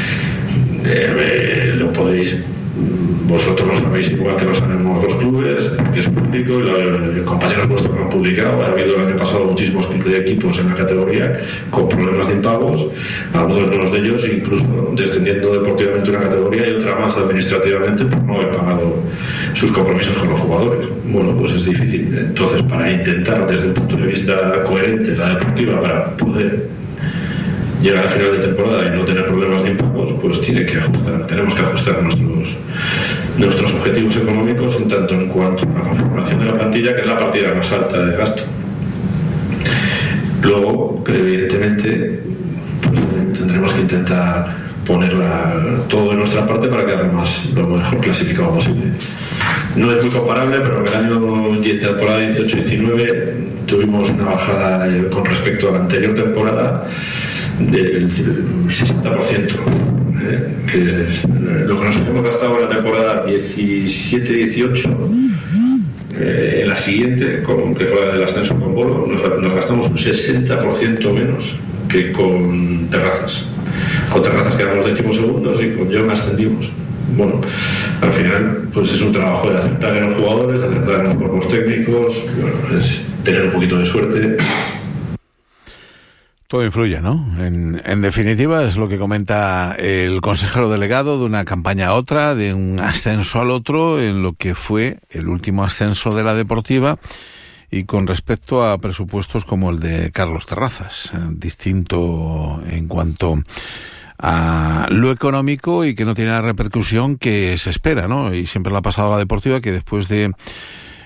Eh, eh, lo podéis, vosotros lo sabéis igual que lo sabemos los clubes, que es público, y los compañeros vuestros lo han publicado. Ha habido el año pasado muchísimos equipos en la categoría con problemas de impagos, algunos de ellos incluso descendiendo deportivamente una categoría y otra más administrativamente por no haber pagado sus compromisos con los jugadores. Bueno, pues es difícil. Entonces, para intentar desde el punto de vista coherente la deportiva, para poder llegar al final de temporada y no tener problemas de impagos, pues tiene que ajustar, tenemos que ajustar nuestros nuestros objetivos económicos en tanto en cuanto a la configuración de la plantilla, que es la partida más alta de gasto. Luego, evidentemente, pues, tendremos que intentar ponerla todo de nuestra parte para quedar lo más lo mejor clasificado posible. No es muy comparable, pero en el año de temporada dieciocho diecinueve tuvimos una bajada con respecto a la anterior temporada del sesenta por ciento, ¿eh? Que es lo que nos hemos gastado en la temporada diecisiete dieciocho. Eh, en la siguiente, con, que fue la del ascenso con Bolo, nos, nos gastamos un sesenta por ciento menos que con Terrazas. Con Terrazas quedamos decimosegundos y con John ascendimos. Bueno, al final pues es un trabajo de aceptar en los jugadores, de aceptar en los cuerpos técnicos, bueno, es tener un poquito de suerte. Todo influye, ¿no? En, en definitiva, es lo que comenta el consejero delegado, de una campaña a otra, de un ascenso al otro, en lo que fue el último ascenso de la Deportiva, y con respecto a presupuestos como el de Carlos Terrazas, eh, distinto en cuanto a lo económico y que no tiene la repercusión que se espera, ¿no? Y siempre le ha pasado a la Deportiva que después de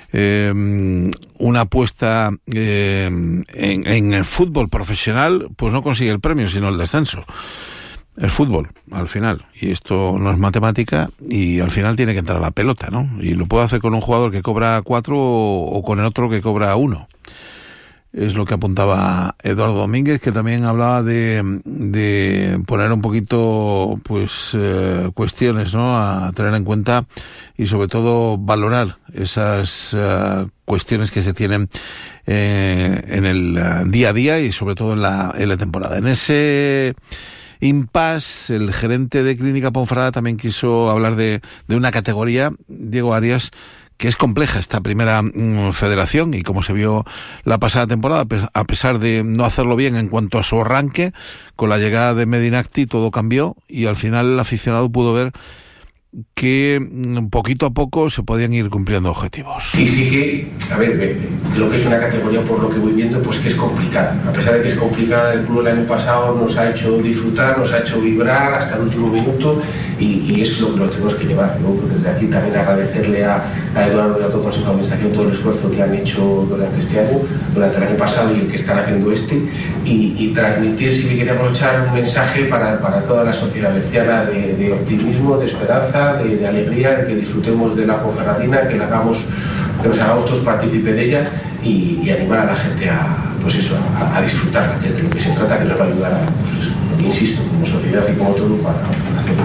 eh, una apuesta eh, en, en el fútbol profesional, pues no consigue el premio, sino el descenso. El fútbol, al final. Y esto no es matemática y al final tiene que entrar a la pelota, ¿no? Y lo puede hacer con un jugador que cobra cuatro o, o con el otro que cobra uno. Es lo que apuntaba Eduardo Domínguez, que también hablaba de, de poner un poquito, pues, eh, cuestiones, ¿no?, a tener en cuenta y sobre todo valorar esas uh, cuestiones que se tienen eh, en el uh, día a día y sobre todo en la, en la temporada. En ese impasse, el gerente de Clínica Ponferrada también quiso hablar de, de una categoría, Diego Arias, que es compleja esta primera mm, federación, y como se vio la pasada temporada, a pesar de no hacerlo bien en cuanto a su arranque, con la llegada de Medinacti todo cambió y al final el aficionado pudo ver que mm, poquito a poco se podían ir cumpliendo objetivos. Y sí que, a ver, creo que es una categoría, por lo que voy viendo, pues que es complicada. A pesar de que es complicada, el club el año pasado nos ha hecho disfrutar, nos ha hecho vibrar hasta el último minuto, y, y es lo que lo tenemos que llevar. Luego, desde aquí también agradecerle a, a Eduardo y a todo el Consejo de Administración todo el esfuerzo que han hecho durante este año, durante el año pasado y el que están haciendo este, y, y transmitir, si me quería aprovechar, un mensaje para, para toda la sociedad berciana de, de optimismo, de esperanza, De, de alegría, de que disfrutemos de la Ponferradina, que la hagamos, que nos hagamos todos partícipes de ella y, y animar a la gente a, pues eso, a, a disfrutarla, que es de lo que se trata, que nos va a ayudar a, pues eso, insisto, como sociedad y como todo para, para hacerlo.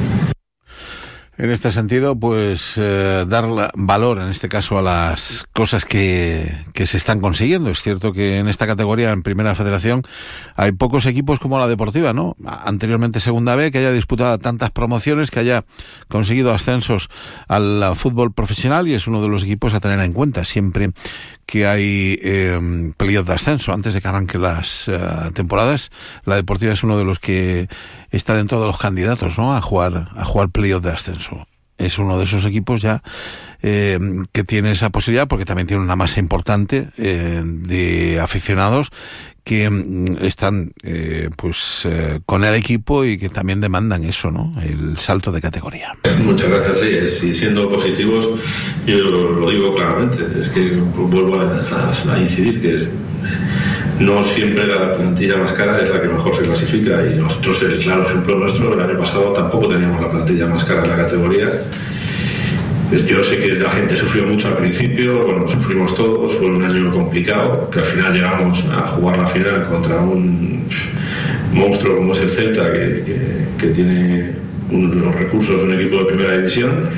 En este sentido, pues eh, dar valor, en este caso, a las cosas que, que se están consiguiendo. Es cierto que en esta categoría, en Primera Federación, hay pocos equipos como la Deportiva, ¿no? Anteriormente Segunda B, que haya disputado tantas promociones, que haya conseguido ascensos al fútbol profesional, y es uno de los equipos a tener en cuenta siempre que hay eh, playoff de ascenso. Antes de que arranquen las eh, temporadas, la Deportiva es uno de los que está dentro de los candidatos, ¿no?, a jugar a jugar playoff de ascenso. Es uno de esos equipos ya eh, que tiene esa posibilidad, porque también tiene una masa importante eh, de aficionados que mm, están eh, pues eh, con el equipo y que también demandan eso, ¿no?, el salto de categoría. Muchas gracias. Sí, y siendo positivos, yo lo, lo digo claramente, es que vuelvo a, a, a incidir que no siempre la plantilla más cara es la que mejor se clasifica, y nosotros, el claro ejemplo nuestro, el año pasado tampoco teníamos la plantilla más cara en la categoría. Pues yo sé que la gente sufrió mucho al principio, bueno, sufrimos todos, fue un año complicado, que al final llegamos a jugar la final contra un monstruo como es el Celta, que, que, que tiene un, los recursos de un equipo de primera división,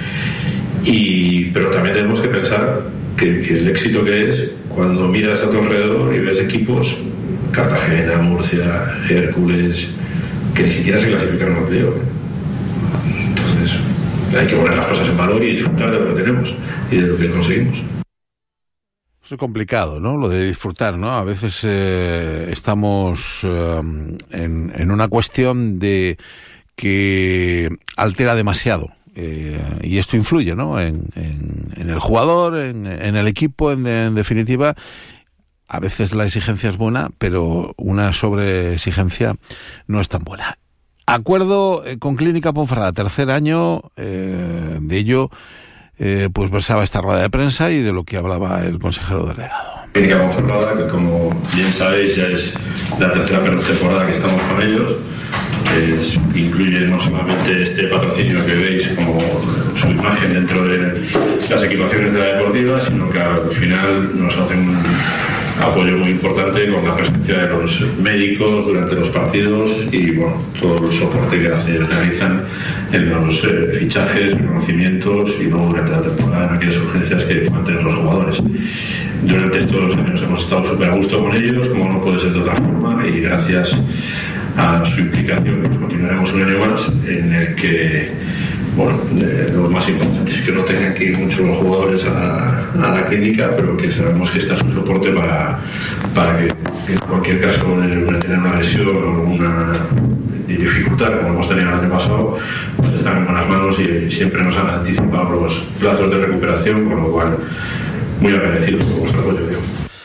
y, pero también tenemos que pensar que, que el éxito que es cuando miras a tu alrededor y ves equipos, Cartagena, Murcia, Hércules, que ni siquiera se clasificaron al playoff. Entonces hay que poner las cosas en valor y disfrutar de lo que tenemos y de lo que conseguimos. Eso es complicado, ¿no?, lo de disfrutar, ¿no? A veces eh, estamos eh, en, en una cuestión de que altera demasiado. Eh, y esto influye, ¿no?, en, en, en el jugador, en, en el equipo, en, en definitiva. A veces la exigencia es buena, pero una sobreexigencia no es tan buena. Acuerdo eh, con Clínica Ponferrada, tercer año, eh, de ello eh, pues versaba esta rueda de prensa y de lo que hablaba el consejero delegado. Clínica Ponferrada, que como bien sabéis ya es la tercera temporada que estamos con ellos. Es, incluye no solamente este patrocinio que veis como su imagen dentro de las equipaciones de la Deportiva, sino que al final nos hacen un apoyo muy importante con la presencia de los médicos durante los partidos y bueno, todo el soporte que hace, realizan en los eh, fichajes, reconocimientos y luego durante la temporada en aquellas urgencias que puedan tener los jugadores. Durante estos años hemos estado súper a gusto con ellos, como no puede ser de otra forma, y gracias a su implicación pues continuaremos un año más en el que, bueno, eh, lo más importante es que no tengan que ir muchos los jugadores a, a la clínica, pero que sabemos que está su soporte para, para que en cualquier caso de, de tener una lesión o alguna dificultad como hemos tenido el año pasado, pues están en buenas manos y siempre nos han anticipado los plazos de recuperación, con lo cual muy agradecidos por vuestro apoyo, Diego.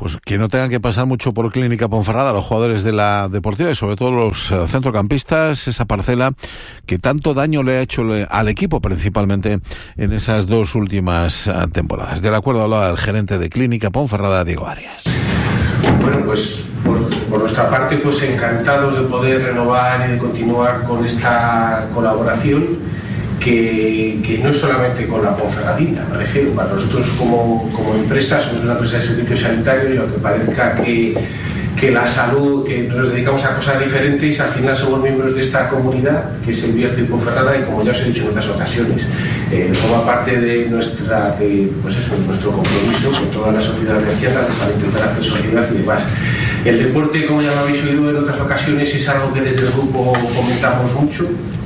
pues que no tengan que pasar mucho por Clínica Ponferrada los jugadores de la Deportiva y sobre todo los uh, centrocampistas, esa parcela que tanto daño le ha hecho le, al equipo principalmente en esas dos últimas uh, temporadas. Del acuerdo hablaba el gerente de Clínica Ponferrada, Diego Arias. Bueno, pues por, por nuestra parte, pues encantados de poder renovar y de continuar con esta colaboración que, que no es solamente con la Ponferradina, me refiero, para nosotros como, como empresa, somos una empresa de servicios sanitarios y aunque parezca que, que la salud, que nos dedicamos a cosas diferentes, al final somos miembros de esta comunidad, que es el Bierzo y Ponferrada, y como ya os he dicho en otras ocasiones, eh, forma parte de, nuestra, de, pues eso, de nuestro compromiso con toda la sociedad berciana para intentar hacer sociedad y demás. El deporte, como ya lo habéis oído en otras ocasiones, es algo que desde el grupo comentamos mucho,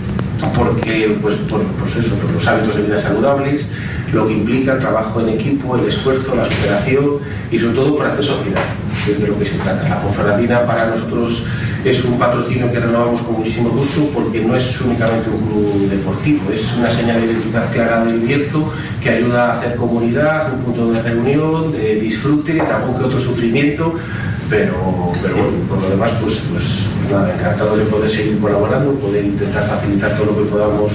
porque pues por, pues eso, por los hábitos de vida saludables, lo que implica el trabajo en equipo, el esfuerzo, la superación y sobre todo por hacer sociedad, que es de lo que se trata. La Ponferradina para nosotros es un patrocinio que renovamos con muchísimo gusto porque no es únicamente un club deportivo, es una señal de identidad clara del Bierzo que ayuda a hacer comunidad, un punto de reunión, de disfrute, algún que otro sufrimiento, pero, pero bueno, por lo demás pues, pues nada, encantado de poder seguir colaborando, poder intentar facilitar todo lo que podamos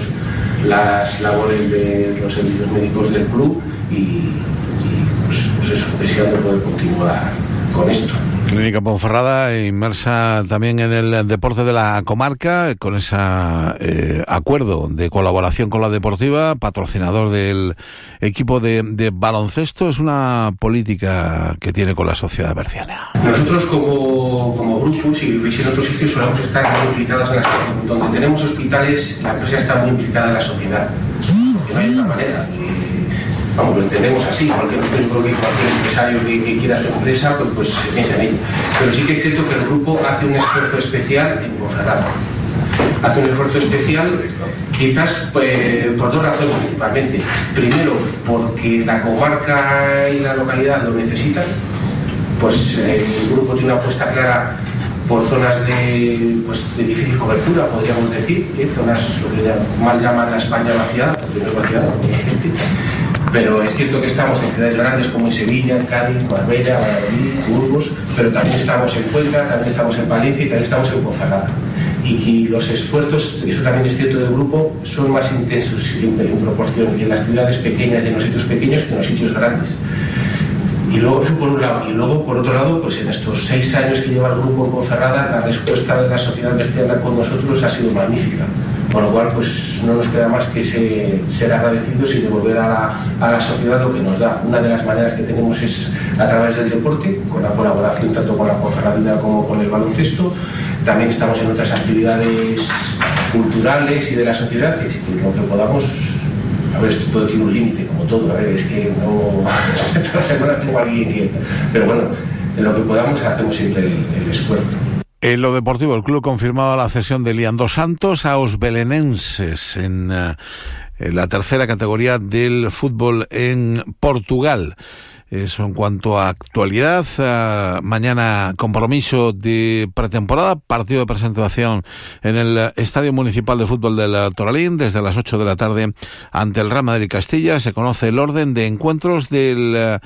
las labores de los servicios médicos del club y, y pues, pues eso, deseando poder continuar con esto. Clínica Ponferrada inmersa también en el deporte de la comarca con ese eh, acuerdo de colaboración con la Deportiva, patrocinador del equipo de, de baloncesto. Es una política que tiene con la sociedad berciana. Nosotros como, como grupo, si veis en otros sitios, solemos estar muy implicados en las donde tenemos hospitales, la empresa está muy implicada en la sociedad, porque no hay otra manera. Vamos, lo entendemos así, cualquier, yo creo que cualquier empresario que, que quiera su empresa, pues, pues se piensa en ello. Pero sí que es cierto que el grupo hace un esfuerzo especial en Ponferrada. Hace un esfuerzo especial, quizás pues, por dos razones principalmente. Primero, porque la comarca y la localidad lo necesitan, pues eh, el grupo tiene una apuesta clara por zonas de, pues, de difícil cobertura, podríamos decir, ¿eh? Zonas lo que mal llaman la España vaciada, porque no es vaciada, porque hay gente. Pero es cierto que estamos en ciudades grandes como en Sevilla, en Cádiz, Marbella, Valladolid, Burgos, pero también estamos en Cuenca, también estamos en Palencia y también estamos en Ponferrada. Y que los esfuerzos, eso también es cierto del grupo, son más intensos en, en proporción que en las ciudades pequeñas y en los sitios pequeños que en los sitios grandes. Y luego, eso por un lado. Y luego, por otro lado, pues en estos seis años que lleva el grupo en Ponferrada, la respuesta de la sociedad berciana con nosotros ha sido magnífica. Por lo cual, pues no nos queda más que ser, ser agradecidos y devolver a la, a la sociedad lo que nos da. Una de las maneras que tenemos es a través del deporte, con la colaboración tanto con la Ponferradina como con el baloncesto. También estamos en otras actividades culturales y de la sociedad, y si lo que podamos. A ver, esto todo tiene un límite, como todo. A ver, es que no. Todas las semanas tengo a alguien que. Pero bueno, en lo que podamos hacemos siempre el, el esfuerzo. En lo deportivo, el club confirmaba la cesión de Lian dos Santos a Os Belenenses en, uh, en la tercera categoría del fútbol en Portugal. Eso en cuanto a actualidad. Uh, mañana compromiso de pretemporada, partido de presentación en el Estadio Municipal de Fútbol del Toralín desde las ocho de la tarde ante el Real Madrid Castilla. Se conoce el orden de encuentros del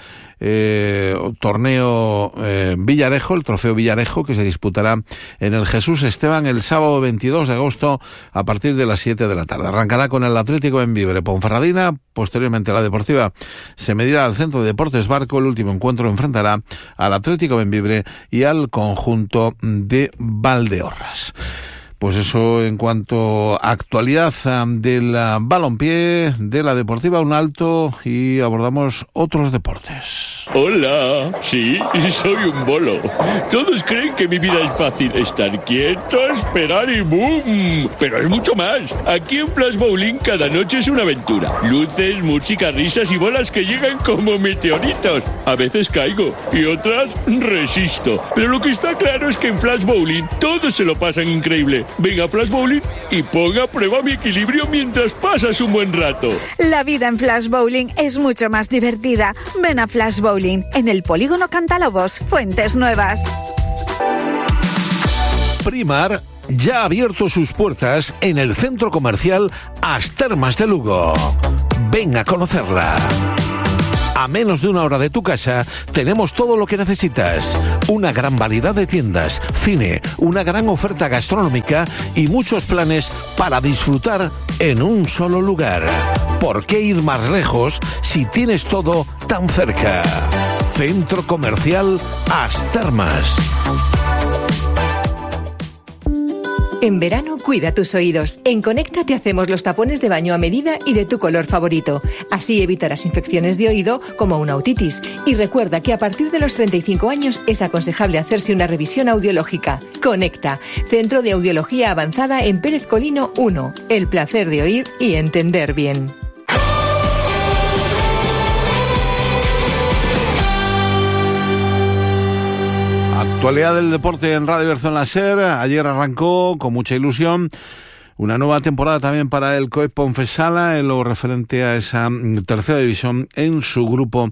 eh, torneo eh, Villarejo, el trofeo Villarejo, que se disputará en el Jesús Esteban el sábado veintidós de agosto a partir de las siete de la tarde. Arrancará con el Atlético Bembibre Ponferradina, posteriormente la Deportiva se medirá al Centro de Deportes Barco. El último encuentro enfrentará al Atlético Bembibre y al conjunto de Valdeorras. Pues eso en cuanto a actualidad del balompié, de la Deportiva, un alto y abordamos otros deportes. Hola, sí, soy un bolo. Todos creen que mi vida es fácil, estar quieto, esperar y ¡boom! Pero es mucho más. Aquí en Flash Bowling cada noche es una aventura. Luces, música, risas y bolas que llegan como meteoritos. A veces caigo y otras resisto. Pero lo que está claro es que en Flash Bowling todos se lo pasan increíble. Venga a Flash Bowling y ponga a prueba mi equilibrio mientras pasas un buen rato. La vida en Flash Bowling es mucho más divertida. Ven a Flash Bowling en el Polígono Cantalobos, Fuentes Nuevas. Primar ya ha abierto sus puertas en el centro comercial As Termas de Lugo. Ven a conocerla. A menos de una hora de tu casa tenemos todo lo que necesitas. Una gran variedad de tiendas, cine, una gran oferta gastronómica y muchos planes para disfrutar en un solo lugar. ¿Por qué ir más lejos si tienes todo tan cerca? Centro Comercial As Termas. En verano, cuida tus oídos. En Conecta te hacemos los tapones de baño a medida y de tu color favorito. Así evitarás infecciones de oído como una otitis. Y recuerda que a partir de los treinta y cinco años es aconsejable hacerse una revisión audiológica. Conecta, Centro de Audiología Avanzada en Pérez Colino uno. El placer de oír y entender bien. Actualidad del deporte en Radio Versión Láser. Ayer arrancó con mucha ilusión una nueva temporada también para el COEP Ponfesala en lo referente a esa tercera división en su grupo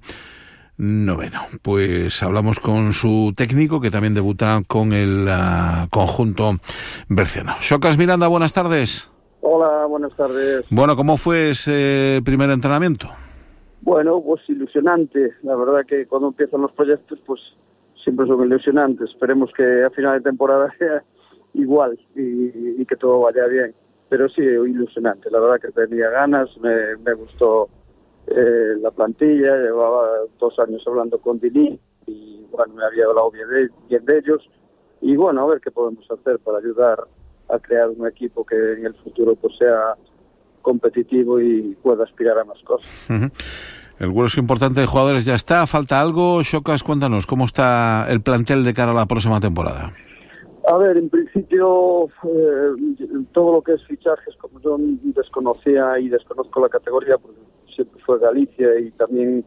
noveno. Pues hablamos con su técnico que también debuta con el uh, conjunto berciano. Xocas Miranda, buenas tardes. Hola, buenas tardes. Bueno, ¿cómo fue ese primer entrenamiento? Bueno, pues ilusionante. La verdad que cuando empiezan los proyectos, pues siempre son ilusionantes. Esperemos que a final de temporada sea igual y, y que todo vaya bien. Pero sí, ilusionante. La verdad que tenía ganas, me, me gustó eh, la plantilla, llevaba dos años hablando con Dini y bueno, me había hablado bien de, bien de ellos. Y bueno, a ver qué podemos hacer para ayudar a crear un equipo que en el futuro pues sea competitivo y pueda aspirar a más cosas. Uh-huh. El grueso importante de jugadores ya está. ¿Falta algo? Xocas, cuéntanos, ¿cómo está el plantel de cara a la próxima temporada? A ver, en principio, eh, todo lo que es fichajes, como yo desconocía y desconozco la categoría, porque siempre fue Galicia y también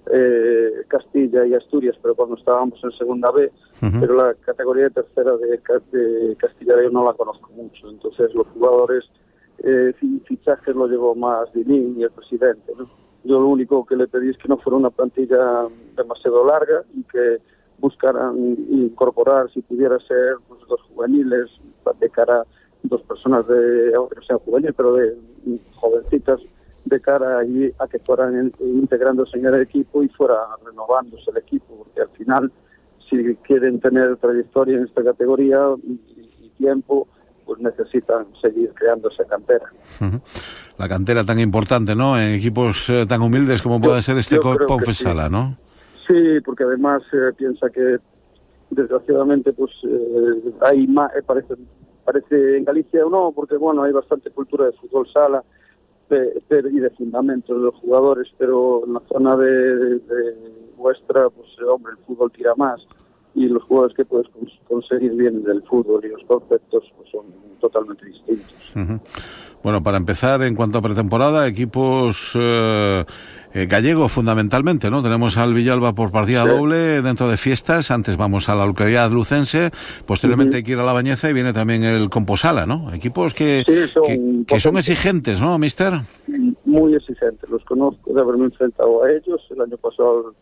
eh, Castilla y Asturias, pero cuando estábamos en Segunda B, uh-huh. pero la categoría de tercera de, de Castilla yo no la conozco mucho. Entonces, los jugadores, eh, fichajes lo llevó más Dini y el presidente, ¿no? Yo lo único que le pedí es que no fuera una plantilla demasiado larga y que buscaran incorporar, si pudiera ser, pues, dos juveniles, de cara a dos personas, de, aunque no sean juveniles, pero de jovencitas, de cara a, a que fueran integrándose en el equipo y fuera renovándose el equipo, porque al final, si quieren tener trayectoria en esta categoría y, y tiempo, pues necesitan seguir creando esa cantera. Uh-huh. La cantera tan importante, ¿no? En equipos eh, tan humildes como puede yo, ser este COEP Ponfesala, sí. ¿no? Sí, porque además eh, piensa que desgraciadamente pues eh, hay más, eh, parece, parece en Galicia o no, porque bueno, hay bastante cultura de fútbol sala de, de, y de fundamentos de los jugadores, pero en la zona de, de, de vuestra, pues hombre, el fútbol tira más y los jugadores que puedes cons- conseguir bien del fútbol y los conceptos pues son totalmente distintos. Uh-huh. Bueno, para empezar, en cuanto a pretemporada, equipos eh, eh, gallegos fundamentalmente, ¿no? Tenemos al Villalba por partida sí. doble dentro de fiestas, antes vamos a la localidad lucense, posteriormente uh-huh. hay que ir a La Bañeza y viene también el Composala, ¿no? Equipos que, sí, son, que, que son exigentes, ¿no, mister? Muy exigentes, los conozco de haberme enfrentado a ellos el año pasado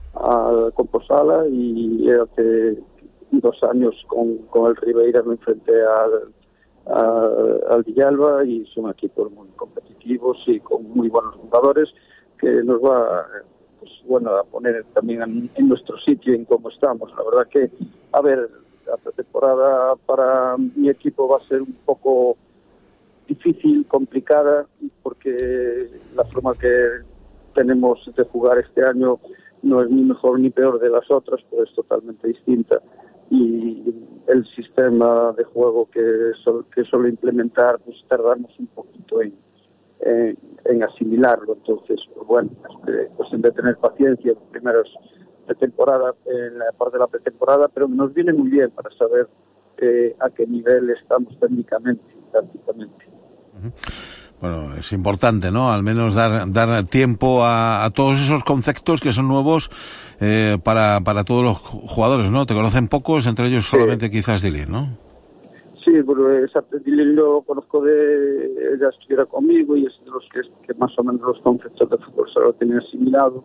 al Composala y hace dos años con, con el Ribeira me enfrenté al A, al Villalba y son equipos muy competitivos y con muy buenos jugadores que nos va pues, bueno, a poner también en, en nuestro sitio en cómo estamos. La verdad que, a ver, la pretemporada para mi equipo va a ser un poco difícil, complicada, porque la forma que tenemos de jugar este año no es ni mejor ni peor de las otras, pero es totalmente distinta. Y el sistema de juego que suele que suelo implementar, pues tardamos un poquito en, en, en asimilarlo. Entonces, pues bueno, es cuestión de tener paciencia, primero es pretemporada, en la parte de la pretemporada, pero nos viene muy bien para saber eh, a qué nivel estamos técnicamente y tácticamente. Uh-huh. Bueno, es importante, ¿no? Al menos dar dar tiempo a, a todos esos conceptos que son nuevos eh, para para todos los jugadores, ¿no? Te conocen pocos, entre ellos solamente sí. quizás Dilin, ¿no? Sí, pero exacto, Dilin lo conozco de... Ella estuviera conmigo y es de los que, que más o menos los conceptos de fútbol se lo tienen asimilado.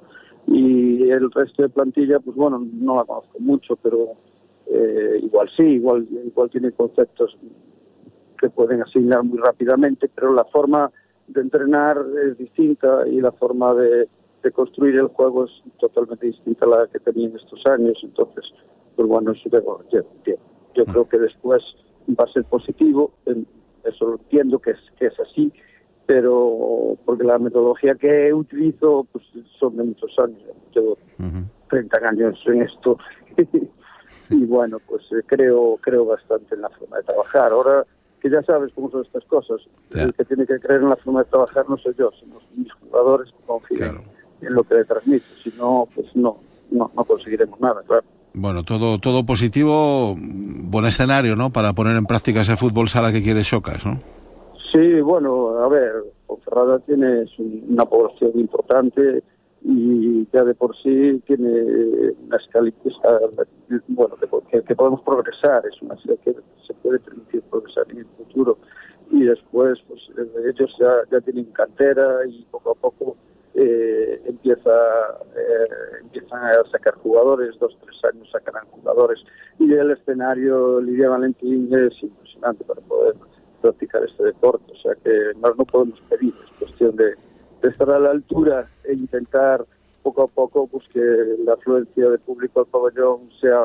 Y el resto de plantilla, pues bueno, no la conozco mucho, pero eh, igual sí, igual igual tiene conceptos que pueden asimilar muy rápidamente, pero la forma de entrenar es distinta y la forma de, de construir el juego es totalmente distinta a la que tenían estos años. Entonces, pues bueno, eso yo, yo, yo, yo creo que después va a ser positivo, eso lo entiendo que es, que es así, pero porque la metodología que utilizo pues son de muchos años, llevo treinta años en esto y bueno, pues eh, creo creo bastante en la forma de trabajar. Ahora que ya sabes cómo son estas cosas, yeah. el que tiene que creer en la forma de trabajar no soy yo, somos mis jugadores que confían claro. en lo que le transmito, si no, pues no, no, no conseguiremos nada, claro. Bueno, todo todo positivo, buen escenario, ¿no?, para poner en práctica ese fútbol sala que quiere Xocas, ¿no? Sí, bueno, a ver, Ponferrada tiene una población importante y ya de por sí tiene una escala, bueno, que, que podemos progresar, es una ciudad que se puede permitir progresar en el futuro. Y después, pues ellos ya, ya tienen cantera y poco a poco eh, empieza eh, empiezan a sacar jugadores, dos tres años sacarán jugadores. Y el escenario Lidia Valentín es impresionante para poder practicar este deporte, o sea que más no podemos pedir, es cuestión de, de estar a la altura e intentar poco a poco pues que la afluencia de público al pabellón sea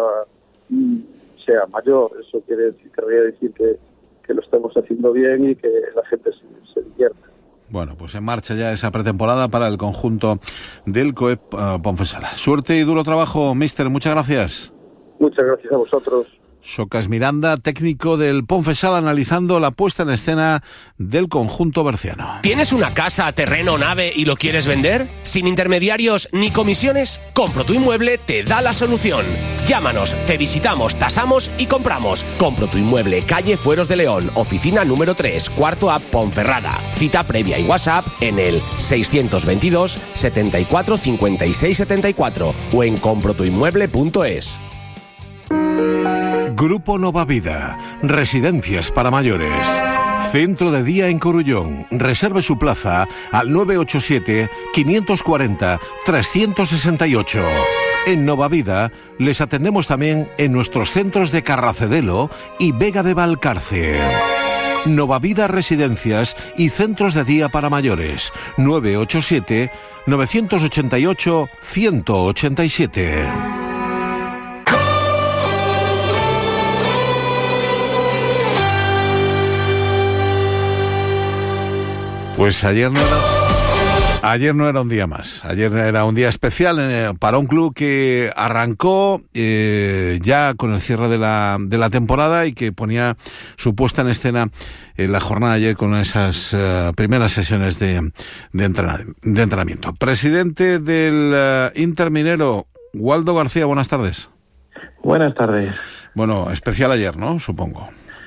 sea mayor. Eso quiere decir, querría decir que, que lo estamos haciendo bien y que la gente se, se divierta. Bueno, pues en marcha ya esa pretemporada para el conjunto del COEP uh, Ponfesala. Suerte y duro trabajo, mister, muchas gracias. Muchas gracias a vosotros. Xocas Miranda, técnico del Ponfesala, analizando la puesta en escena del conjunto berciano. ¿Tienes una casa, terreno, nave y lo quieres vender? ¿Sin intermediarios ni comisiones? Compro tu Inmueble te da la solución. Llámanos, te visitamos, tasamos y compramos. Compro tu Inmueble, calle Fueros de León, oficina número tres, cuarto A, Ponferrada. Cita previa y WhatsApp en el seiscientos veintidós, setenta y cuatro, cincuenta y seis, setenta y cuatro o en compro tu inmueble punto es. Grupo Nova Vida, residencias para mayores. Centro de día en Corullón. Reserve su plaza al nueve ocho siete, quinientos cuarenta, trescientos sesenta y ocho. En Nova Vida les atendemos también en nuestros centros de Carracedelo y Vega de Valcarce. Nova Vida Residencias y Centros de Día para Mayores. nueve ocho siete, nueve ocho ocho, uno ocho siete. Pues ayer no era, ayer no era un día más, ayer era un día especial eh, para un club que arrancó eh, ya con el cierre de la, de la temporada y que ponía su puesta en escena en la jornada de ayer con esas eh, primeras sesiones de, de, entrena, de entrenamiento. Presidente del uh, Inter Minero, Waldo García, buenas tardes. Buenas tardes. Bueno, especial ayer, ¿no?, supongo.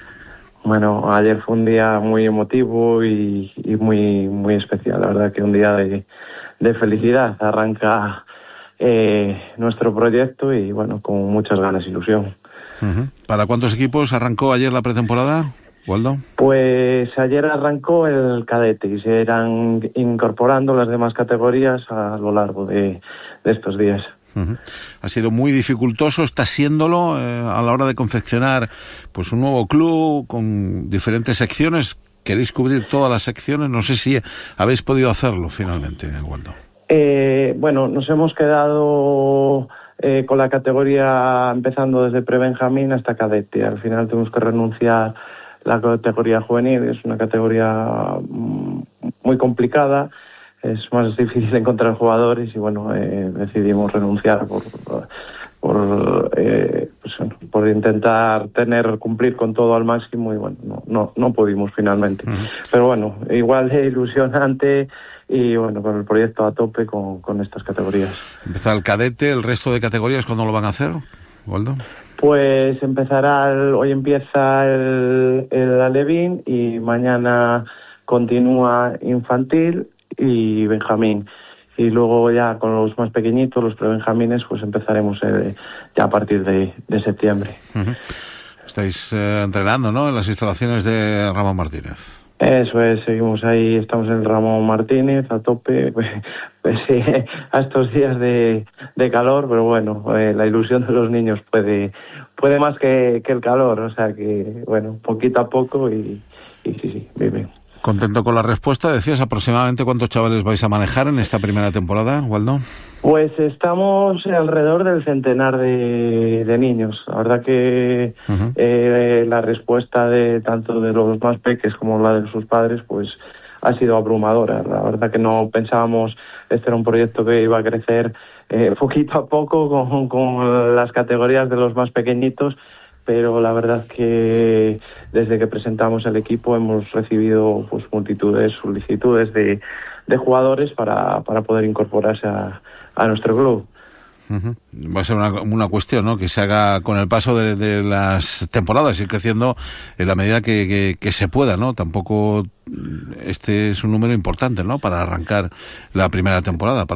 Bueno, ayer fue un día muy emotivo y, y muy muy especial, la verdad que un día de, de felicidad. Arranca eh, nuestro proyecto y bueno, con muchas ganas e ilusión. Uh-huh. ¿Para cuántos equipos arrancó ayer la pretemporada, Waldo? Pues ayer arrancó el cadete y se irán incorporando las demás categorías a lo largo de, de estos días. Uh-huh. Ha sido muy dificultoso, está siéndolo eh, a la hora de confeccionar pues un nuevo club con diferentes secciones. ¿Queréis cubrir todas las secciones? No sé si habéis podido hacerlo finalmente, Waldo. Eh, bueno, nos hemos quedado eh, con la categoría empezando desde prebenjamín hasta cadete. Al final tuvimos que renunciar a la categoría juvenil, es una categoría muy complicada. Es más difícil encontrar jugadores y bueno, eh, decidimos renunciar por por, eh, pues, por intentar tener cumplir con todo al máximo y bueno, no no, no pudimos finalmente. Uh-huh. Pero bueno, igual de ilusionante y bueno, con el proyecto a tope con, con estas categorías. Empieza el cadete, el resto de categorías, ¿cuándo lo van a hacer, Waldo? Pues empezará, el, hoy empieza el, el Alevín y mañana continúa infantil y Benjamín, y luego ya con los más pequeñitos, los prebenjamines, pues empezaremos eh, ya a partir de, de septiembre. Uh-huh. Estáis eh, entrenando, ¿no?, en las instalaciones de Ramón Martínez. Eso es, seguimos ahí, estamos en Ramón Martínez a tope, pues, pues sí, a estos días de, de calor, pero bueno, eh, la ilusión de los niños puede puede más que, que el calor, o sea que bueno, poquito a poco y, y sí, sí, bien, bien. Contento con la respuesta. Decías aproximadamente cuántos chavales vais a manejar en esta primera temporada, Waldo. Pues estamos alrededor del centenar de, de niños. La verdad que uh-huh. eh, la respuesta de tanto de los más pequeños como la de sus padres, pues ha sido abrumadora. La verdad que no pensábamos, este era un proyecto que iba a crecer eh, poquito a poco con, con las categorías de los más pequeñitos, pero la verdad que desde que presentamos el equipo hemos recibido pues multitud de solicitudes de, de jugadores para, para poder incorporarse a, a nuestro club. Uh-huh. Va a ser una, una cuestión, ¿no?, que se haga con el paso de, de las temporadas, ir creciendo en la medida que, que, que se pueda, ¿no? Tampoco este es un número importante, ¿no?, para arrancar la primera temporada.